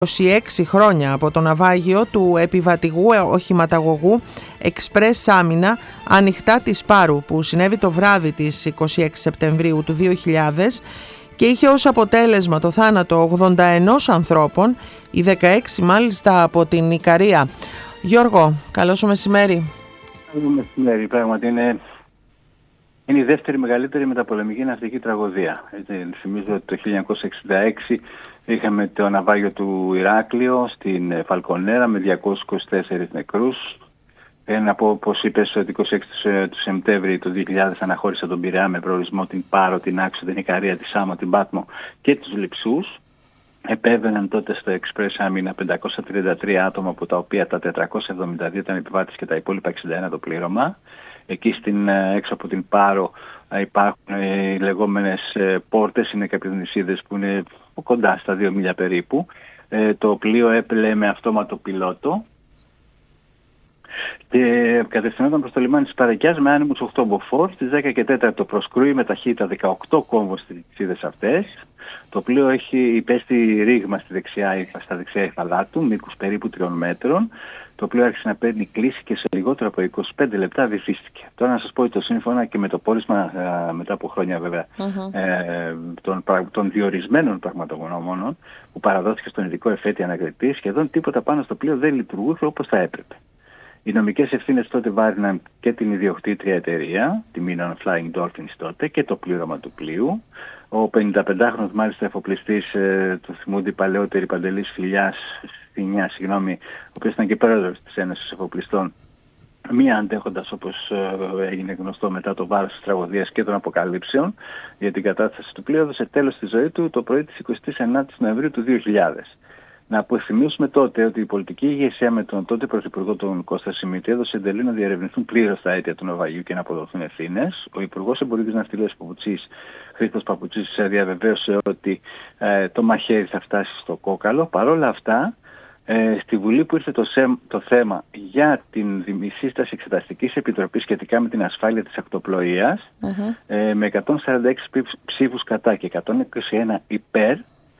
26 χρόνια από το ναυάγιο του επιβατηγού οχηματαγωγού Express Άμυνα ανοιχτά της Πάρου, που συνέβη το βράδυ της 26 Σεπτεμβρίου του 2000 και είχε ως αποτέλεσμα το θάνατο 81 ανθρώπων, οι 16 μάλιστα από την Ικαρία. Γιώργο, καλό σου μεσημέρι. Καλό μεσημέρι, πράγματι είναι η δεύτερη μεγαλύτερη μεταπολεμική ναυτική τραγωδία. Θυμίζω ότι το 1966 είχαμε το ναυάγιο του Ηράκλειο στην Φαλκονέρα με 224 νεκρούς. Όπως είπες, ότι 26 του Σεπτέμβρη του 2000 αναχώρησε τον Πειραιά με προορισμό την Πάρο, την Άξο, την Ικαρία, τη Σάμο, την Πάτμο και τους Λειψούς. Επέβαιναν τότε στο Express Άμυνα 533 άτομα, από τα οποία τα 472 ήταν επιβάτες και τα υπόλοιπα 61 το πλήρωμα. Εκεί έξω από την Πάρο υπάρχουν οι λεγόμενες πόρτες, είναι κάποιες νησίδες που είναι κοντά στα 2 μίλια περίπου. Το πλοίο έπλεε με αυτόματο πιλότο και κατευθυνόταν προς το λιμάνι της Παρακιάς με άνεμους 8 μποφόρ. Στις 10 και 4 το προσκρούει με ταχύτητα 18 κόμβος στις νησίδες αυτές. Το πλοίο έχει υπέστη ρήγμα στα δεξιά υφαλάτου, μήκους περίπου 3 μέτρων. Το πλοίο άρχισε να παίρνει κλίση και σε λιγότερο από 25 λεπτά βυθίστηκε. Τώρα να σας πω ότι το σύμφωνα και με το πόρισμα μετά από χρόνια βέβαια των διορισμένων πραγματογνώμονων που παραδόθηκε στον ειδικό εφέτη ανακριτή, σχεδόν τίποτα πάνω στο πλοίο δεν λειτουργούσε όπως θα έπρεπε. Οι νομικές ευθύνες τότε βάρυναν και την ιδιοκτήτρια εταιρεία, τη Minoan Flying Dolphins τότε, και το πλήρωμα του πλοίου. Ο 55χρονος μάλιστα εφοπλιστής, του θυμούνται οι παλαιότεροι, Παντελής Φιλιάς, ο οποίος ήταν και πρόεδρος της Ένωσης Εφοπλιστών, μία αντέχοντας, όπως έγινε γνωστό, μετά το βάρος της τραγωδίας και των αποκαλύψεων για την κατάσταση του πλοίου, έδωσε τέλος στη ζωή του το πρωί της 29ης Νοεμβρίου του 2000. Να αποθυμίσουμε τότε ότι η πολιτική ηγεσία με τον τότε Πρωθυπουργό τον Κώστα Σιμίτη έδωσε εντολή να διερευνηθούν πλήρως τα αίτια του ναυαγίου και να αποδοθούν ευθύνες. Ο Υπουργός Εμπορικής Ναυτιλίας Χρήστος Παπουτσής διαβεβαίωσε ότι το μαχαίρι θα φτάσει στο κόκαλο. Παρ' όλα αυτά, στη Βουλή που ήρθε το θέμα για την σύσταση εξεταστικής επιτροπής σχετικά με την ασφάλεια της ακτοπλοείας, με 146 ψήφους κατά και 121 υπέρ,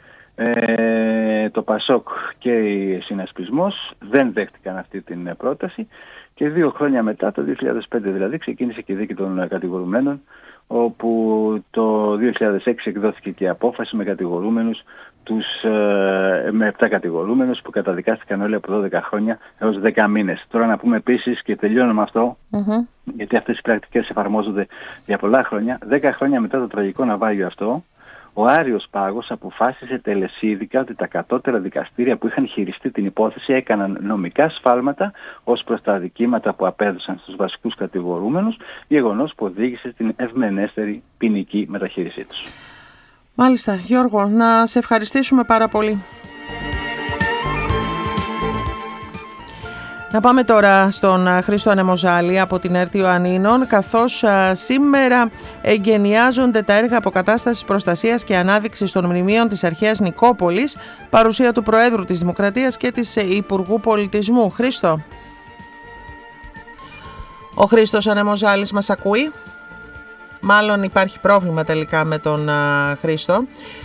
το ΠΑΣΟΚ και η Συνασπισμός δεν δέχτηκαν αυτή την πρόταση και 2 χρόνια μετά, το 2005 δηλαδή, ξεκίνησε και η δίκη των κατηγορουμένων, όπου το 2006 εκδόθηκε και η απόφαση με κατηγορούμενους με 7 κατηγορούμενους που καταδικάστηκαν όλοι από 12 χρόνια έως 10 μήνες. Τώρα να πούμε επίσης, και τελειώνω με αυτό, γιατί αυτές οι πρακτικές εφαρμόζονται για πολλά χρόνια, 10 χρόνια μετά το τραγικό ναυάγιο αυτό, ο Άριος Πάγος αποφάσισε τελεσίδικα ότι τα κατώτερα δικαστήρια που είχαν χειριστεί την υπόθεση έκαναν νομικά σφάλματα ως προς τα αδικήματα που απέδωσαν στους βασικούς κατηγορούμενους, γεγονός που οδήγησε στην ευμενέστερη ποινική μεταχείρισή τους. Μάλιστα, Γιώργο, να σε ευχαριστήσουμε πάρα πολύ. Να πάμε τώρα στον Χρήστο Ανεμοζάλη από την ΕΡΤ Ιωαννίνων, καθώς σήμερα εγκαινιάζονται τα έργα αποκατάστασης, προστασίας και ανάδειξης των μνημείων της αρχαίας Νικόπολης, παρουσία του Προέδρου της Δημοκρατίας και της Υπουργού Πολιτισμού. Χρήστο. Ο Χρήστος Ανεμοζάλης μας ακούει? Μάλλον υπάρχει πρόβλημα τελικά με τον Χρήστο.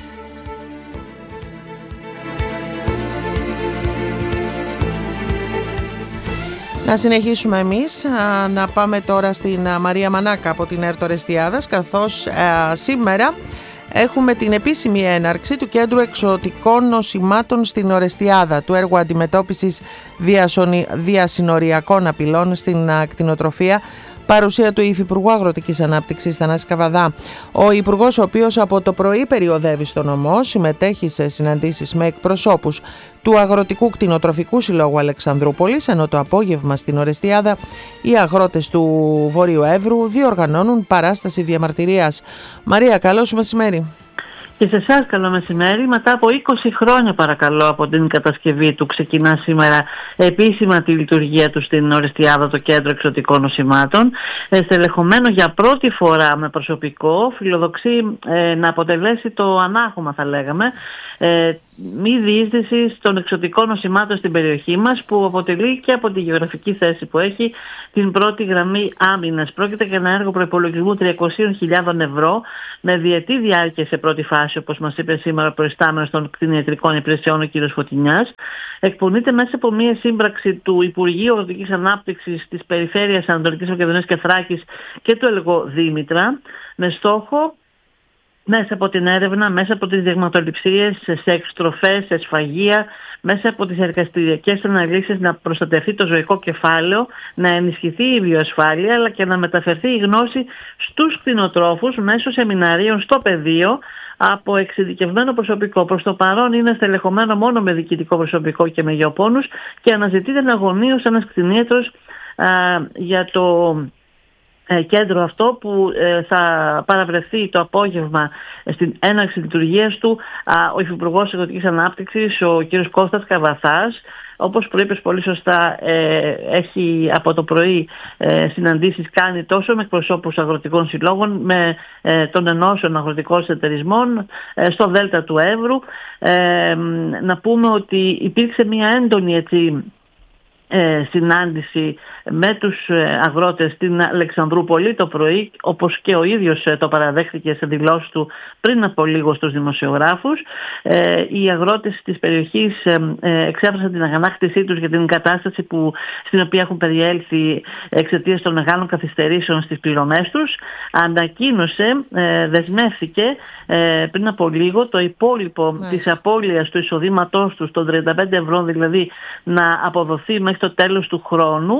Να συνεχίσουμε εμείς, να πάμε τώρα στην Μαρία Μανάκα από την ΕΡΤ Ορεστιάδας, καθώς σήμερα έχουμε την επίσημη έναρξη του Κέντρου Εξωτικών Νοσημάτων στην Ορεστιάδα, του έργου αντιμετώπισης διασυνοριακών απειλών στην κτηνοτροφία, παρουσία του Υφυπουργού Αγροτικής Ανάπτυξης Θανάση Καβαδά. Ο Υπουργός, ο οποίος από το πρωί περιοδεύει στο νομό, συμμετέχει σε συναντήσεις με εκπροσώπους του Αγροτικού Κτηνοτροφικού Συλλόγου Αλεξανδρούπολης, ενώ το απόγευμα στην Ορεστιάδα οι αγρότες του Βόρειου Εύρου διοργανώνουν παράσταση διαμαρτυρίας. Μαρία, καλό σου μεσημέρι. Και σε εσάς καλό μεσημέρι. Μετά από 20 χρόνια παρακαλώ από την κατασκευή του ξεκινά σήμερα επίσημα τη λειτουργία του στην Ορεστιάδα, το Κέντρο Εξωτικών Νοσημάτων. Στελεχωμένο για πρώτη φορά με προσωπικό, φιλοδοξεί να αποτελέσει το ανάγχωμα, θα λέγαμε, μη διείσδυσης των εξωτικών νοσημάτων στην περιοχή μας, που αποτελεί και από τη γεωγραφική θέση που έχει την πρώτη γραμμή άμυνας. Πρόκειται για ένα έργο προϋπολογισμού 300.000 ευρώ με διετή διάρκεια σε πρώτη φάση, όπως μας είπε σήμερα ο προϊστάμενος των κτηνιατρικών υπηρεσιών, ο κ. Φωτεινιάς. Εκπονείται μέσα από μια σύμπραξη του Υπουργείου Αγροτικής Ανάπτυξης της Περιφέρειας Ανατολικής Μακεδονίας και Θράκης και του ΕΛΓΟ-Δήμητρα, με στόχο μέσα από την έρευνα, μέσα από τις δειγματοληψίες, σε εκτροφές, σε σφαγεία, μέσα από τις εργαστηριακές αναλύσεις να προστατευτεί το ζωικό κεφάλαιο, να ενισχυθεί η βιοασφάλεια, αλλά και να μεταφερθεί η γνώση στους κτηνοτρόφους μέσω σεμιναρίων στο πεδίο από εξειδικευμένο προσωπικό. Προς το παρόν είναι στελεχωμένο μόνο με διοικητικό προσωπικό και με γεωπόνους και αναζητείται εναγωνίως ένας κτηνίατρος για το κέντρο αυτό, που θα παραβρεθεί το απόγευμα στην έναρξη λειτουργίας του ο Υφυπουργός Αγροτικής Ανάπτυξης, ο κ. Κώστας Καβαθάς. Όπως προείπες πολύ σωστά, έχει από το πρωί συναντήσεις κάνει τόσο με εκπροσώπους αγροτικών συλλόγων, με των ενώσεων αγροτικών εταιρισμών στο Δέλτα του Εύρου. Να πούμε ότι υπήρξε μια έντονη συνάντηση με τους αγρότες στην Αλεξανδρούπολη το πρωί, όπως και ο ίδιος το παραδέχθηκε σε δηλώσεις του πριν από λίγο στους δημοσιογράφους. Οι αγρότες της περιοχής εξέφρασαν την αγανάκτησή τους για την κατάσταση στην οποία έχουν περιέλθει εξαιτίας των μεγάλων καθυστερήσεων στις πληρωμές τους. Ανακοίνωσε, δεσμεύθηκε πριν από λίγο το υπόλοιπο της απώλειας του εισοδήματός τους, των 35 ευρώ δηλαδή, να αποδοθεί μέχρι το τέλος του χρόνου.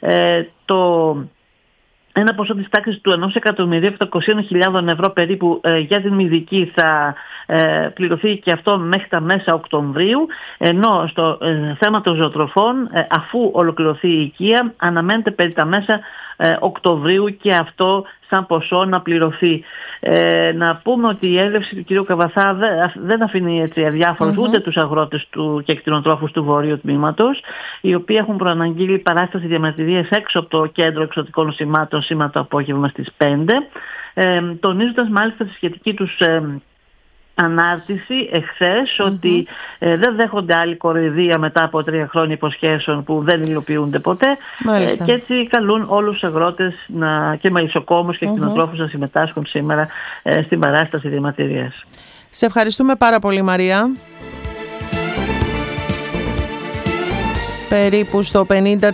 Ένα ποσό της τάξης του 1.700.000 ευρώ περίπου για την μηδική θα πληρωθεί και αυτό μέχρι τα μέσα Οκτωβρίου, ενώ στο θέμα των ζωοτροφών, αφού ολοκληρωθεί η οικία, αναμένεται περί τα μέσα Οκτωβρίου και αυτό σαν ποσό να πληρωθεί. Να πούμε ότι η έλευση του κ. Καβαθά δεν αφήνει αδιάφορους ούτε τους αγρότες του και κτηνοτρόφους του Βορείου Τμήματος, οι οποίοι έχουν προαναγγείλει παράσταση διαμαρτυρίας έξω από το κέντρο εξωτικών νοσημάτων σήμερα το απόγευμα στις 5, τονίζοντας μάλιστα στη σχετική τους ανάρτηση εχθές ότι δεν δέχονται άλλη κοροϊδία μετά από 3 χρόνια υποσχέσεων που δεν υλοποιούνται ποτέ. Και έτσι καλούν όλους τους αγρότες και μαϊσοκόμους και κτηνοτρόφους να συμμετάσχουν σήμερα στην παράσταση διαμαρτυρίας. Σε ευχαριστούμε πάρα πολύ, Μαρία. Περίπου στο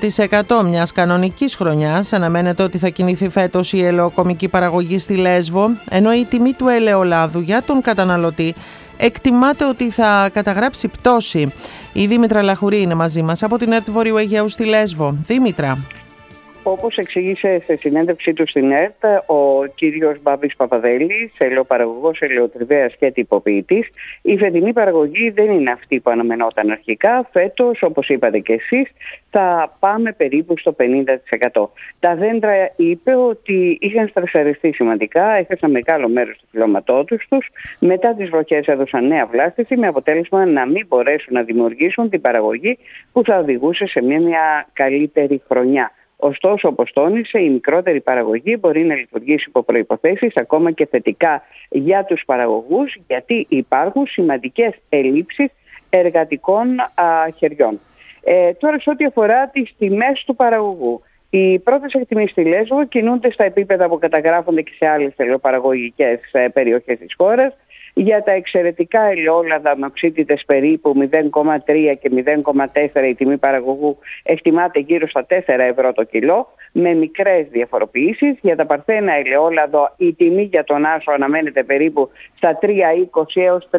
50% μιας κανονικής χρονιάς αναμένεται ότι θα κινηθεί φέτος η ελαιοκομική παραγωγή στη Λέσβο, ενώ η τιμή του ελαιολάδου για τον καταναλωτή εκτιμάται ότι θα καταγράψει πτώση. Η Δήμητρα Λαχουρή είναι μαζί μας από την ΕΡΤ Βορείου Αιγαίου στη Λέσβο. Δήμητρα. Όπως εξήγησε σε συνέντευξή του στην ΕΡΤ ο κύριος Μπάμπης Παπαδέλης, ελαιοπαραγωγός, ελαιοτριβέας και τυποποιητής, η φετινή παραγωγή δεν είναι αυτή που αναμενόταν αρχικά. Φέτος, όπως είπατε και εσείς, θα πάμε περίπου στο 50%. Τα δέντρα, είπε, ότι είχαν στρεσαριστεί σημαντικά, έχασαν μεγάλο μέρος του φυλλώματός τους. Μετά τις βροχές έδωσαν νέα βλάστηση, με αποτέλεσμα να μην μπορέσουν να δημιουργήσουν την παραγωγή που θα οδηγούσε σε μια καλύτερη χρονιά. Ωστόσο, όπως τόνισε, η μικρότερη παραγωγή μπορεί να λειτουργήσει υπό προϋποθέσεις ακόμα και θετικά για τους παραγωγούς, γιατί υπάρχουν σημαντικές ελλείψεις εργατικών χεριών. Τώρα, σε ό,τι αφορά τις τιμές του παραγωγού, οι πρώτες εκτιμήσεις στη Λέσβο κινούνται στα επίπεδα που καταγράφονται και σε άλλες ελαιοπαραγωγικές περιοχές της χώρας. Για τα εξαιρετικά ελαιόλαδα με οξύτητες περίπου 0,3 και 0,4 η τιμή παραγωγού εκτιμάται γύρω στα 4 ευρώ το κιλό, με μικρές διαφοροποιήσεις. Για τα παρθένα ελαιόλαδο η τιμή για τον άσο αναμένεται περίπου στα 3,20 έως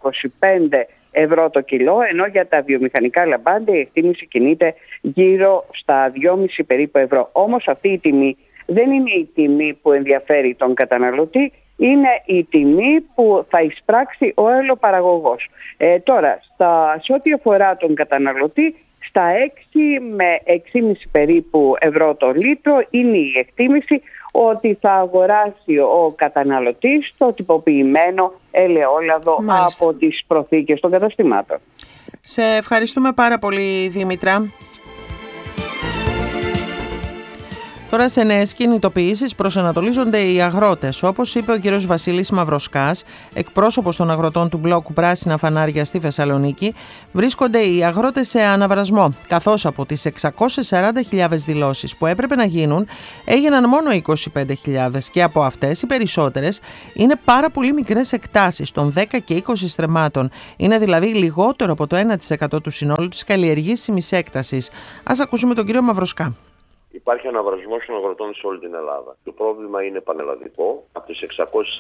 3,25 ευρώ το κιλό, ενώ για τα βιομηχανικά λαμπάντα η εκτίμηση κινείται γύρω στα 2,5 περίπου ευρώ. Όμως αυτή η τιμή δεν είναι η τιμή που ενδιαφέρει τον καταναλωτή, είναι η τιμή που θα εισπράξει ο ελαιοπαραγωγός. Τώρα, σε ό,τι αφορά τον καταναλωτή, στα 6 με 6,5 περίπου ευρώ το λίτρο είναι η εκτίμηση ότι θα αγοράσει ο καταναλωτής το τυποποιημένο ελαιόλαδο από τις προθήκες των καταστημάτων. Σε ευχαριστούμε πάρα πολύ, Δήμητρα. Τώρα σε νέες κινητοποιήσεις προσανατολίζονται οι αγρότες. Όπως είπε ο κ. Βασίλης Μαυροσκάς, εκπρόσωπος των αγροτών του μπλοκου Πράσινα Φανάρια στη Θεσσαλονίκη, βρίσκονται οι αγρότες σε αναβρασμό, καθώς από τις 640.000 δηλώσεις που έπρεπε να γίνουν, έγιναν μόνο 25.000 και από αυτές οι περισσότερες είναι πάρα πολύ μικρές εκτάσεις των 10 και 20 στρεμμάτων. Είναι δηλαδή λιγότερο από το 1% του συνόλου της καλλιεργήσιμης έκτασης. Ας ακούσουμε τον κύριο Μαυροσκά. Υπάρχει αναβρασμός των αγροτών σε όλη την Ελλάδα. Το πρόβλημα είναι πανελλαδικό. Από τις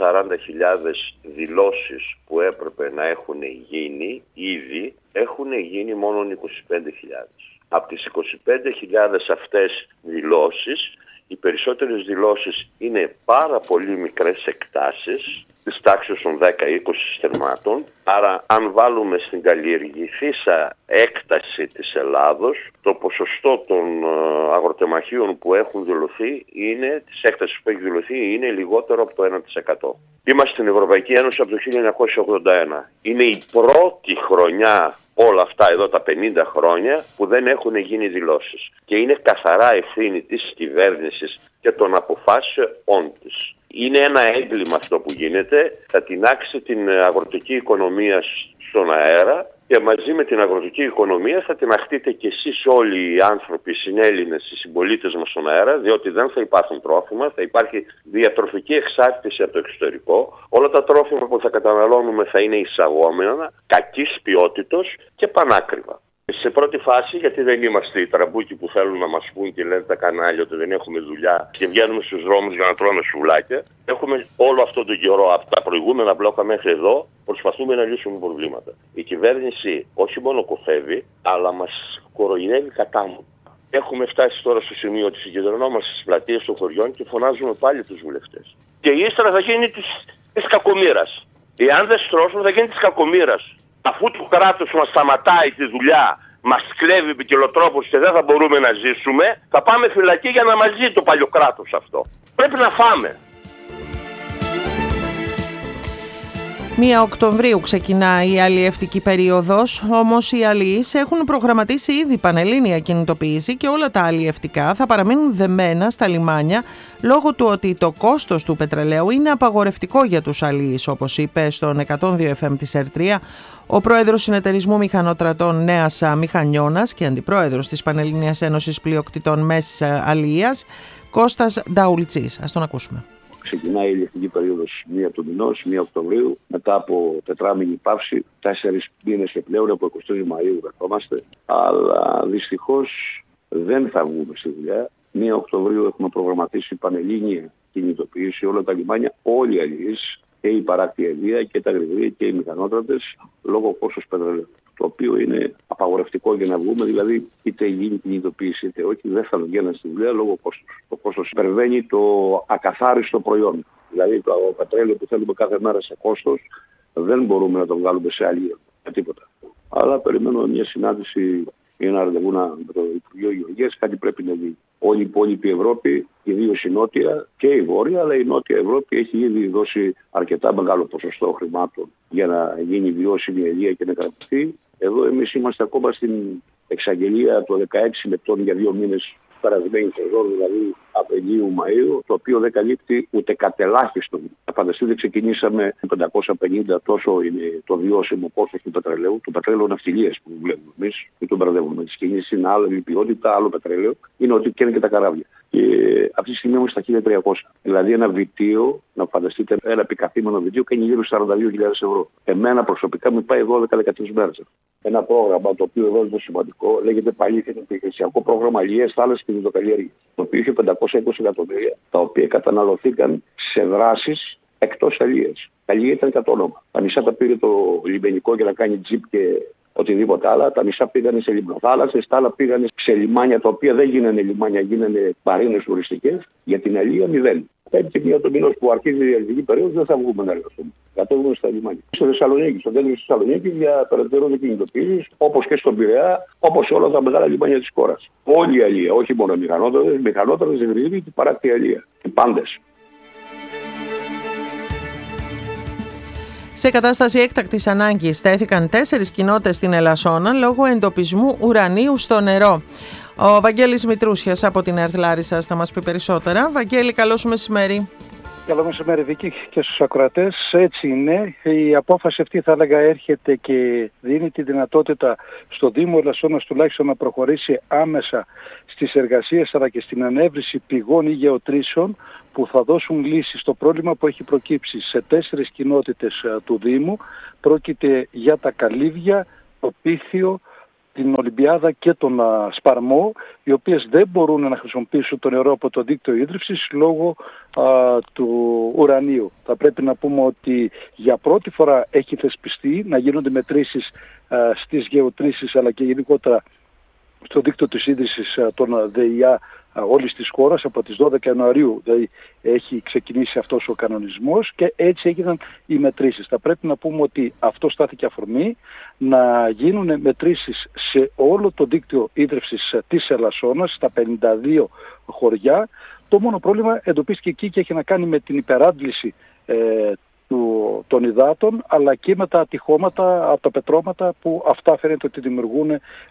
640.000 δηλώσεις που έπρεπε να έχουν γίνει ήδη, έχουν γίνει μόνο 25.000. Από τις 25.000 αυτές δηλώσεις, οι περισσότερες δηλώσεις είναι πάρα πολύ μικρές εκτάσεις, της τάξης των 10-20 στερμάτων. Άρα αν βάλουμε στην καλλιεργηθήσα έκταση της Ελλάδος, το ποσοστό των αγροτεμαχίων που έχουν δηλωθεί είναι, της έκτασης που έχει δηλωθεί, είναι λιγότερο από το 1%. Είμαστε στην Ευρωπαϊκή Ένωση από το 1981. Είναι η πρώτη χρονιά όλα αυτά εδώ τα 50 χρόνια που δεν έχουν γίνει δηλώσεις. Και είναι καθαρά ευθύνη της κυβέρνησης και των αποφάσεών της. Είναι ένα έγκλημα αυτό που γίνεται, θα τινάξει την αγροτική οικονομία στον αέρα και μαζί με την αγροτική οικονομία θα τιναχτείτε κι εσείς όλοι οι άνθρωποι, οι συνέλληνες, οι συμπολίτες μας στον αέρα, διότι δεν θα υπάρχουν τρόφιμα, θα υπάρχει διατροφική εξάρτηση από το εξωτερικό, όλα τα τρόφιμα που θα καταναλώνουμε θα είναι εισαγόμενα, κακής ποιότητος και πανάκριβα. Σε πρώτη φάση, γιατί δεν είμαστε οι τραμπούκοι που θέλουν να μας πούν και λένε τα κανάλια ότι δεν έχουμε δουλειά και βγαίνουμε στους δρόμους για να τρώμε σουβλάκια, έχουμε όλο αυτόν τον καιρό από τα προηγούμενα μπλόκα μέχρι εδώ, προσπαθούμε να λύσουμε προβλήματα. Η κυβέρνηση όχι μόνο κοφεύει, αλλά μας κοροϊδεύει κατάμου. Έχουμε φτάσει τώρα στο σημείο ότι συγκεντρωνόμαστε στις πλατείες των χωριών και φωνάζουμε πάλι τους βουλευτές. Και ύστερα θα γίνει της κακομοίρας. Εάν δεν στρώσουμε θα γίνει της κακομοίρας. Αφού το κράτος μας σταματάει τη δουλειά, μας κλέβει ποικιλοτρόπως και δεν θα μπορούμε να ζήσουμε, θα πάμε φυλακή για να μας ζει το παλιό κράτος αυτό. Πρέπει να φάμε. 1 Οκτωβρίου ξεκινά η αλλιευτική περίοδος, όμως οι αλλιείς έχουν προγραμματίσει ήδη πανελλήνια κινητοποίηση και όλα τα αλλιευτικά θα παραμείνουν δεμένα στα λιμάνια λόγω του ότι το κόστος του πετρελαίου είναι απαγορευτικό για τους αλλιείς, όπως είπε στον 102 FM της ΕΡΤΡΙΑ ο πρόεδρος Συνεταιρισμού Μηχανότρατων Νέας Μηχανιώνας και αντιπρόεδρος της Πανελληνίας Ένωσης Πλειοκτητών Μέσης Αλλιείας, Κώστας Νταουλτσής. Ας τον ακούσουμε. Ξεκινάει η αλλιευτική περίοδος 1 του μηνός, 1 Οκτωβρίου, μετά από τετράμηνη παύση, 4 μήνες και πλέον, από 23 Μαΐου βρισκόμαστε. Αλλά δυστυχώς δεν θα βγούμε στη δουλειά. 1 Οκτωβρίου έχουμε προγραμματίσει πανελλήνια κινητοποίηση όλα τα λιμάνια, όλοι οι αλλιείς, και η παράκτη αλληλεία και τα γρηγορία και οι μηχανότρατες, λόγω κόστος πετρελαίου. Το οποίο είναι απαγορευτικό για να βγούμε, δηλαδή είτε γίνει κινητοποίηση είτε όχι, δεν θα βγαίνουν στη δουλειά λόγω κόστους. Το κόστος υπερβαίνει το ακαθάριστο προϊόν. Δηλαδή το πετρέλαιο που θέλουμε κάθε μέρα σε κόστος δεν μπορούμε να το βγάλουμε σε αλληλεία. Τίποτα. Αλλά περιμένουμε μια συνάντηση ή ένα ραντεβού με το Υπουργείο Γεωργίας, κάτι πρέπει να γίνει. Όλη η υπόλοιπη Ευρώπη, ιδίως η Νότια και η Βόρεια, αλλά η Νότια Ευρώπη έχει ήδη δώσει αρκετά μεγάλο ποσοστό χρημάτων για να γίνει βιώσιμη αλληλεία και να κρατηθεί. Εδώ εμείς είμαστε ακόμα στην εξαγγελία των 16 λεπτών για 2 μήνες περασμένη σεζόν, δηλαδή Απριλίου Μαΐου, το οποίο δεν καλύπτει ούτε κατελάχιστον. Θα φανταστείτε, ξεκινήσαμε 550, τόσο είναι το βιώσιμο κόστος του πετρελαίου, του πετρέλαιου ναυτιλίας που βλέπουμε εμείς, και τον μπερδεύουμε. Τις κινήσεις είναι άλλη ποιότητα, άλλο πετρέλαιο, είναι ότι καίνε και τα καράβια. Και αυτή τη στιγμή είμαστε στα 1.300. Δηλαδή ένα βιτίο, να φανταστείτε, ένα επικαθήμενο βιτίο κάνει γύρω στους 42.000 ευρώ. Εμένα προσωπικά μου πάει 12-13 μέρες. Ένα πρόγραμμα το οποίο εδώ είναι το σημαντικό, λέγεται πάλι επιχειρησιακό πρόγραμμα αλληλείας, θάλασσας και υδροκαλλιέργειας. Το οποίο είχε 520 εκατομμύρια, τα οποία καταναλωθήκαν σε δράσεις εκτός αλληλείας. Τα αλληλεία ήταν κατ' όνομα. Τα μισά τα πήρε το λιμενικό για να κάνει τζιπ και οτιδήποτε άλλα. Τα μισά πήγανε σε λιμνοθάλασσες, τα άλλα πήγανε σε λιμάνια τα οποία δεν γίνανε λιμάνια, γίνανε μαρίνες τουριστικές. Για την αλληλεία 0. 5 το μηνός που αρχίζει η αλληλευτική περίοδος δεν θα βγούμε να εργαστούμε. Κατέβουμε στα λιμάνια. Στο Θεσσαλονίκη, στο κέντρο της Θεσσαλονίκης για περαιτέρω κινητοποίησεις, όπως και στον Πειραιά, όπως σε όλα τα μεγάλα λιμάνια της χώρας. Όλη η αλληλεία, όχι μόνο οι μηχανότρατες, γρηγοροί και παράκτη αλληλεία. Οι πάντες. Σε κατάσταση έκτακτης ανάγκης στέθηκαν 4 κοινότητες στην Ελασσόνα λόγω εντοπισμού ουρανίου στο νερό. Ο Βαγγέλης Μητρούσιας από την ΕΡΤ Λάρισσας θα μας πει περισσότερα. Βαγγέλη, καλό σου μεσημέρι. Καλό μεσημέρι, Βίκη, και στους ακροατές. Έτσι είναι. Η απόφαση αυτή, θα έλεγα, έρχεται και δίνει τη δυνατότητα στο Δήμο Ελασσόνας τουλάχιστον να προχωρήσει άμεσα στις εργασίες αλλά και στην ανέβρηση πηγών ή γεωτρήσεων που θα δώσουν λύση στο πρόβλημα που έχει προκύψει σε 4 κοινότητες του Δήμου. Πρόκειται για τα Καλύβια, το Πίθιο, την Ολυμπιάδα και τον Σπαρμό, οι οποίες δεν μπορούν να χρησιμοποιήσουν το νερό από το δίκτυο ίδρυυσης λόγω του ουρανίου. Θα πρέπει να πούμε ότι για πρώτη φορά έχει θεσπιστεί να γίνονται μετρήσεις στις γεωτρήσεις αλλά και γενικότερα στο δίκτυο της ίδρυσης των ΔΕΙΑ όλης της χώρας. Από τις 12 Ιανουαρίου δηλαδή έχει ξεκινήσει αυτός ο κανονισμός και έτσι έγιναν οι μετρήσεις. Θα πρέπει να πούμε ότι αυτό στάθηκε αφορμή να γίνουν μετρήσεις σε όλο το δίκτυο ίδρυυσης της Ελασσόνας, στα 52 χωριά. Το μόνο πρόβλημα εντοπίστηκε εκεί και έχει να κάνει με την υπεράντληση των υδάτων αλλά και με τα ατυχώματα από τα πετρώματα που αυτά φαίνεται ότι δημιουργούν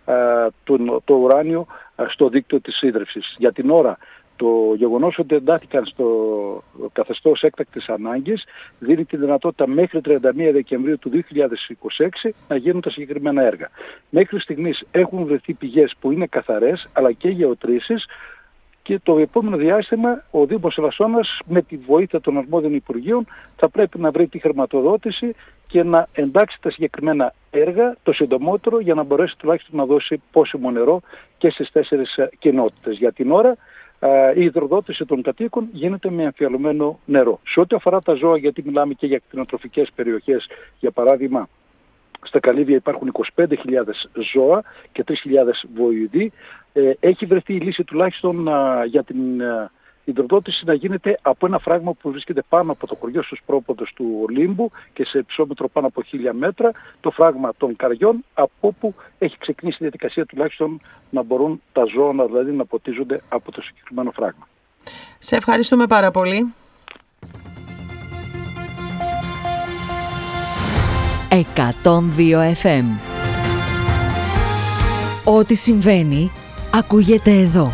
το ουράνιο στο δίκτυο της ίδρυυσης. Για την ώρα το γεγονός ότι εντάχθηκαν στο καθεστώς έκτακτης ανάγκης δίνει τη δυνατότητα μέχρι 31 Δεκεμβρίου του 2026 να γίνουν τα συγκεκριμένα έργα. Μέχρι στιγμής έχουν βρεθεί πηγές που είναι καθαρές αλλά και γεωτρήσεις. Και το επόμενο διάστημα ο Δήμος Ελασσόνας με τη βοήθεια των αρμόδιων Υπουργείων θα πρέπει να βρει τη χρηματοδότηση και να εντάξει τα συγκεκριμένα έργα το συντομότερο για να μπορέσει τουλάχιστον να δώσει πόσιμο νερό και στις 4 κοινότητες. Για την ώρα η υδροδότηση των κατοίκων γίνεται με αμφιαλωμένο νερό. Σε ό,τι αφορά τα ζώα, γιατί μιλάμε και για κτηνοτροφικές περιοχές, για παράδειγμα, στα Καλύβια υπάρχουν 25.000 ζώα και 3.000 βοηδοί. Έχει βρεθεί η λύση τουλάχιστον για την υδροδότηση να γίνεται από ένα φράγμα που βρίσκεται πάνω από το χωριό στους πρόποδες του Ολύμπου και σε υψόμετρο πάνω από 1.000 μέτρα, το φράγμα των Καριών, από όπου έχει ξεκινήσει η διαδικασία τουλάχιστον να μπορούν τα ζώα δηλαδή να ποτίζονται από το συγκεκριμένο φράγμα. Σε ευχαριστούμε πάρα πολύ. 102 FM. Ό,τι συμβαίνει ακούγεται εδώ.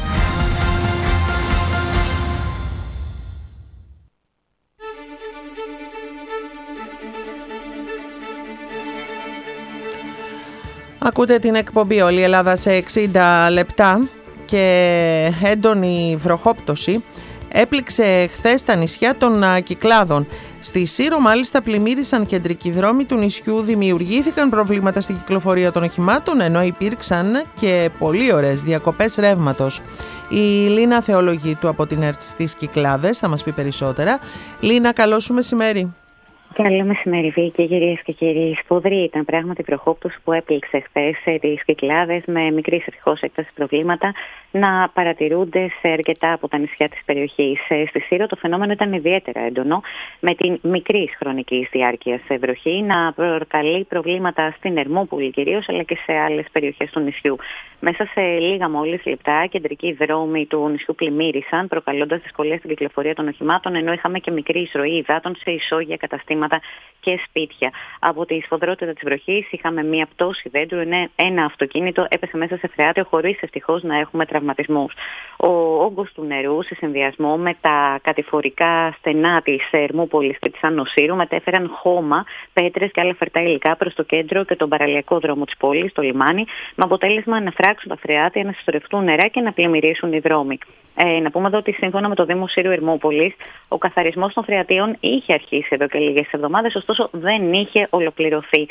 Ακούτε την εκπομπή «Όλη η Ελλάδα σε 60 λεπτά» και έντονη βροχόπτωση έπληξε χθες τα νησιά των Κυκλάδων. Στη Σύρο μάλιστα πλημμύρισαν κεντρικοί δρόμοι του νησιού, δημιουργήθηκαν προβλήματα στην κυκλοφορία των οχημάτων ενώ υπήρξαν και πολύ ωραίες διακοπές ρεύματος. Η Λίνα Θεολογίτου από την ΕΡΤ στις Κυκλάδες θα μας πει περισσότερα. Λίνα, καλό σου μεσημέρι. Καλό μεσημέρι, Βίκη, κυρίες και κύριοι. Σπουδρή ήταν πράγματι η βροχόπτωση που έπληξε χθες τις Κυκλάδες, με μικρής ευτυχώς έκταση προβλήματα να παρατηρούνται σε αρκετά από τα νησιά της περιοχής. Στη Σύρο το φαινόμενο ήταν ιδιαίτερα έντονο, με την μικρή χρονική διάρκεια βροχή να προκαλεί προβλήματα στην Ερμούπολη κυρίως, αλλά και σε άλλες περιοχές του νησιού. Μέσα σε λίγα μόλις λεπτά, κεντρικοί δρόμοι του νησιού πλημμύρισαν, προκαλώντας δυσκολία στην κυκλοφορία των οχημάτων, ενώ είχαμε και μικρή εισρωή υδάτων σε ισόγεια καταστήματα και σπίτια. Από τη σφοδρότητα της βροχής είχαμε μία πτώση δέντρου, ένα αυτοκίνητο έπεσε μέσα σε φρεάτιο χωρίς ευτυχώς να έχουμε τραυματισμούς. Ο όγκος του νερού σε συνδυασμό με τα κατηφορικά στενά της Ερμούπολης και της Άνω Σύρου μετέφεραν χώμα, πέτρες και άλλα φερτά υλικά προς το κέντρο και τον παραλιακό δρόμο της πόλης, το λιμάνι, με αποτέλεσμα να φράξουν τα φρεάτια, να συσσωρευτούν νερά και να πλημμυρίσουν οι δρόμοι. Να πούμε εδώ ότι σύμφωνα με το Δήμο Σύρου Ερμούπολης, ο καθαρισμός των φρεατίων είχε αρχίσει εδώ και λίγες εβδομάδες, ωστόσο δεν είχε ολοκληρωθεί.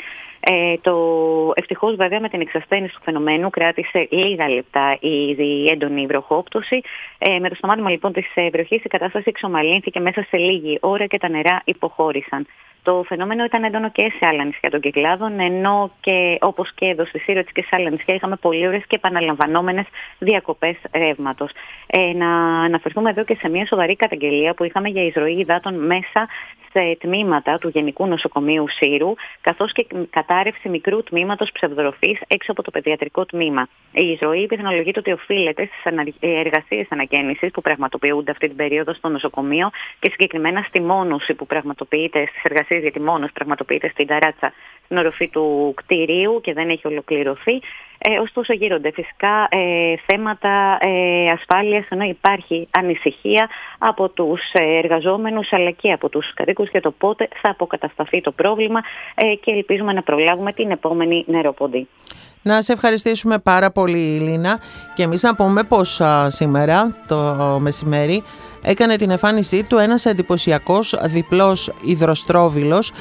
Ευτυχώς βέβαια με την εξασθένιση του φαινομένου κράτησε λίγα λεπτά η έντονη βροχόπτωση. Με το σταμάτημα λοιπόν της βροχής η κατάσταση εξομαλύνθηκε μέσα σε λίγη ώρα και τα νερά υποχώρησαν. Το φαινόμενο ήταν έντονο και σε άλλα νησιά των Κυκλάδων, ενώ και όπως και εδώ στη Σύρο και σε άλλα νησιά είχαμε πολύ ωραίες και επαναλαμβανόμενες διακοπές ρεύματος. Να αναφερθούμε εδώ και σε μια σοβαρή καταγγελία που είχαμε για εισρωή υδάτων μέσα σε τμήματα του Γενικού Νοσοκομείου Σύρου, καθώς και κατάρρευση μικρού τμήματος ψευδορροφής έξω από το παιδιατρικό τμήμα. Η εισρωή πιθανολογείται ότι οφείλεται στις εργασίες ανακαίνησης που πραγματοποιούνται αυτή την περίοδο στο νοσοκομείο και συγκεκριμένα στη μόνωση που πραγματοποιείται στις εργασίες εργασίες, γιατί μόνος πραγματοποιείται στην ταράτσα στην οροφή του κτηρίου και δεν έχει ολοκληρωθεί. Ωστόσο γύρονται φυσικά θέματα ασφάλειας, ενώ υπάρχει ανησυχία από τους εργαζόμενους αλλά και από τους κατοίκους για το πότε θα αποκατασταθεί το πρόβλημα και ελπίζουμε να προλάβουμε την επόμενη νεροποντή. Να σε ευχαριστήσουμε πάρα πολύ, Λίνα, και εμείς να πούμε πως σήμερα το μεσημέρι έκανε την εμφάνισή του ένας εντυπωσιακός διπλός υδροστρόβιλος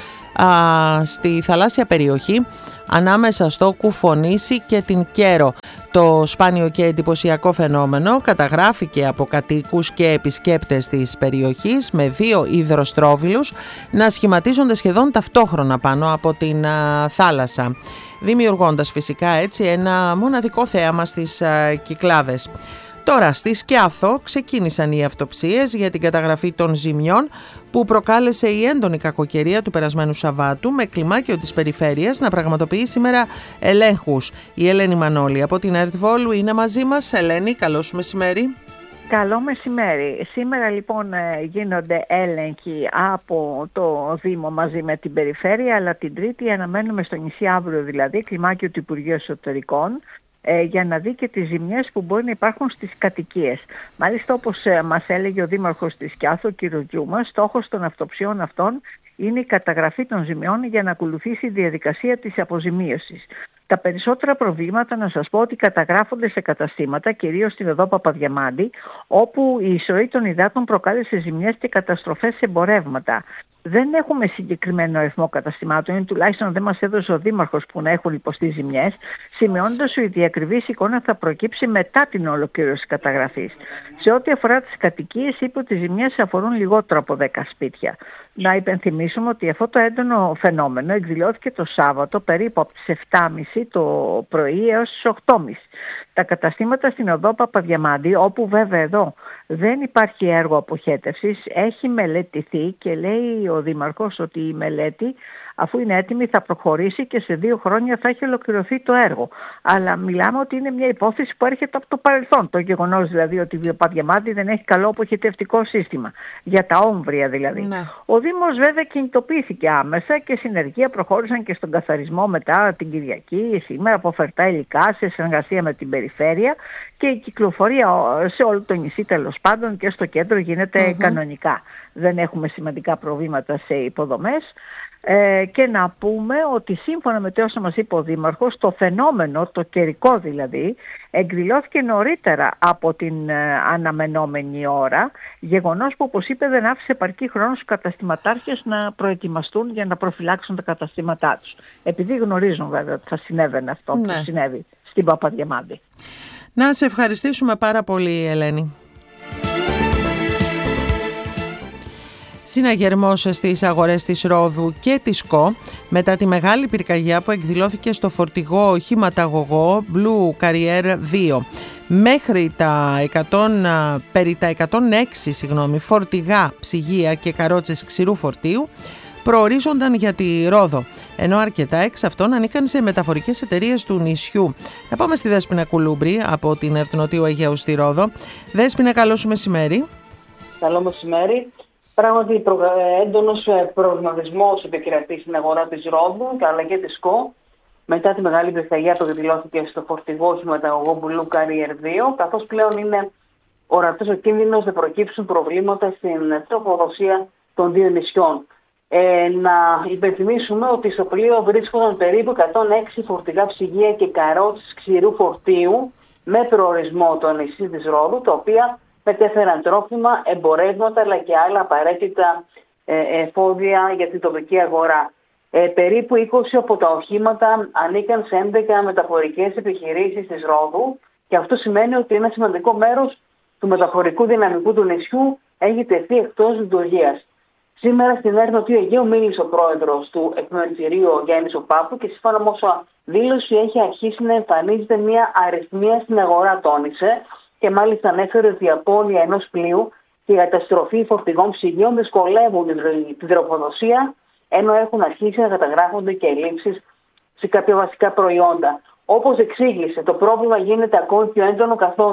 στη θαλάσσια περιοχή ανάμεσα στο Κουφονήσι και την Κέρο. Το σπάνιο και εντυπωσιακό φαινόμενο καταγράφηκε από κατοίκους και επισκέπτες της περιοχής με δύο υδροστρόβιλους να σχηματίζονται σχεδόν ταυτόχρονα πάνω από την θάλασσα, δημιουργώντας φυσικά έτσι ένα μοναδικό θέαμα στις Κυκλάδες. Τώρα στη Σκιάθο ξεκίνησαν οι αυτοψίες για την καταγραφή των ζημιών που προκάλεσε η έντονη κακοκαιρία του περασμένου Σαββάτου, με κλιμάκιο της περιφέρειας να πραγματοποιεί σήμερα ελέγχους. Η Ελένη Μανώλη από την ΕΡΤ Βόλου είναι μαζί μας. Ελένη, καλό σου μεσημέρι. Καλό μεσημέρι. Σήμερα λοιπόν γίνονται έλεγχοι από το Δήμο μαζί με την περιφέρεια, αλλά την Τρίτη αναμένουμε στο νησί αύριο δηλαδή κλιμάκιο του Υπουργείου Εσωτερικών για να δει και τις ζημιές που μπορεί να υπάρχουν στις κατοικίες. Μάλιστα, όπως μας έλεγε ο Δήμαρχος της Σκιάθου, ο κ. Γκιούμας, στόχος των αυτοψιών αυτών είναι η καταγραφή των ζημιών για να ακολουθήσει η διαδικασία της αποζημίωσης. Τα περισσότερα προβλήματα, να σας πω, ότι καταγράφονται σε καταστήματα, κυρίως στην οδό Παπαδιαμάντη, όπου η εισρωή των υδάτων προκάλεσε ζημιές και καταστροφές σε εμπορεύματα. Δεν έχουμε συγκεκριμένο αριθμό καταστημάτων, ή τουλάχιστον δεν μας έδωσε ο Δήμαρχος που να έχουν υποστεί ζημιές, σημειώνοντας ότι η ακριβής εικόνα θα προκύψει μετά την ολοκλήρωση καταγραφής. Σε ό,τι αφορά τις κατοικίες, είπε ότι οι ζημιές αφορούν λιγότερο από 10 σπίτια. Να υπενθυμίσουμε ότι αυτό το έντονο φαινόμενο εκδηλώθηκε το Σάββατο περίπου από τις 7.30 το πρωί έως τις 8.30. Τα καταστήματα στην οδό Παπαδιαμάντη, όπου βέβαια εδώ δεν υπάρχει έργο αποχέτευσης, έχει μελετηθεί και λέει ο Δήμαρχος ότι η μελέτη, αφού είναι έτοιμη, θα προχωρήσει και σε 2 χρόνια θα έχει ολοκληρωθεί το έργο. Αλλά μιλάμε ότι είναι μια υπόθεση που έρχεται από το παρελθόν. Το γεγονός δηλαδή ότι η Παπαδιαμάντη δεν έχει καλό αποχετευτικό σύστημα. Για τα όμβρια δηλαδή. Ναι. Ο Δήμος βέβαια κινητοποιήθηκε άμεσα και συνεργεία προχώρησαν και στον καθαρισμό μετά την Κυριακή, σήμερα, από φερτά υλικά σε συνεργασία με την περιφέρεια, και η κυκλοφορία σε όλο το νησί τέλος πάντων και στο κέντρο γίνεται κανονικά. Δεν έχουμε σημαντικά προβλήματα σε υποδομές. Και να πούμε ότι σύμφωνα με το όσα μας είπε ο Δήμαρχος, το φαινόμενο, το καιρικό δηλαδή, εκδηλώθηκε νωρίτερα από την αναμενόμενη ώρα, γεγονός που, όπως είπε, δεν άφησε επαρκή χρόνο στους καταστηματάρχες να προετοιμαστούν για να προφυλάξουν τα καταστήματά τους. Επειδή γνωρίζουν βέβαια ότι θα συνέβαινε αυτό που συνέβη στην Παπαδιαμάντη. Να σε ευχαριστήσουμε πάρα πολύ, Ελένη. Συναγερμός στις αγορές της Ρόδου και της ΚΟ μετά τη μεγάλη πυρκαγιά που εκδηλώθηκε στο φορτηγό οχηματαγωγό Blue Carrier 2. Μέχρι περί τα 106 φορτηγά, ψυγεία και καρότσες ξηρού φορτίου προορίζονταν για τη Ρόδο, ενώ αρκετά εξ αυτών ανήκαν σε μεταφορικές εταιρείες του νησιού. Να πάμε στη Δέσποινα Κουλούμπρη από την ΕΡΤ Νοτίου Αιγαίου στη Ρόδο. Δέσποινα, καλό σου μεσημέρι. Καλό μεσημέρι. Πράγματι, έντονος προβληματισμός επικρατεί στην αγορά της Ρόδου αλλά και της ΚΟ μετά τη μεγάλη πυρκαγιά που εκδηλώθηκε στο φορτηγό οχηματαγωγό Blue Carrier 2, καθώς πλέον είναι ορατός ο κίνδυνος να προκύψουν προβλήματα στην τροφοδοσία των δύο νησιών. Να υπενθυμίσουμε ότι στο πλοίο βρίσκονταν περίπου 106 φορτηγά ψυγεία και καρότσες ξηρού φορτίου με προορισμό το νησί της Ρόδου, τα οποία μετέφεραν τρόφιμα, εμπορεύματα αλλά και άλλα απαραίτητα εφόδια για την τοπική αγορά. Περίπου 20 από τα οχήματα ανήκαν σε 11 μεταφορικές επιχειρήσεις της Ρόδου και αυτό σημαίνει ότι ένα σημαντικό μέρος του μεταφορικού δυναμικού του νησιού έχει τεθεί εκτός λειτουργίας. Σήμερα στην ΕΡΤ Νοτίου Αιγαίου μίλησε ο πρόεδρος του εκμεταλλευτηρίου, ο Γιάννης ο Πάπου, και σύμφωνα με όσα δήλωση έχει αρχίσει να εμφανίζεται μια αριθμία στην αγορά, τόνισε, και μάλιστα ανέφερε ότι η απώλεια ενός πλοίου και η καταστροφή φορτηγών ψυγείων δυσκολεύουν την τροφοδοσία, ενώ έχουν αρχίσει να καταγράφονται και ελλείψεις σε κάποια βασικά προϊόντα. Όπως εξήγησε, το πρόβλημα γίνεται ακόμη πιο έντονο, καθώς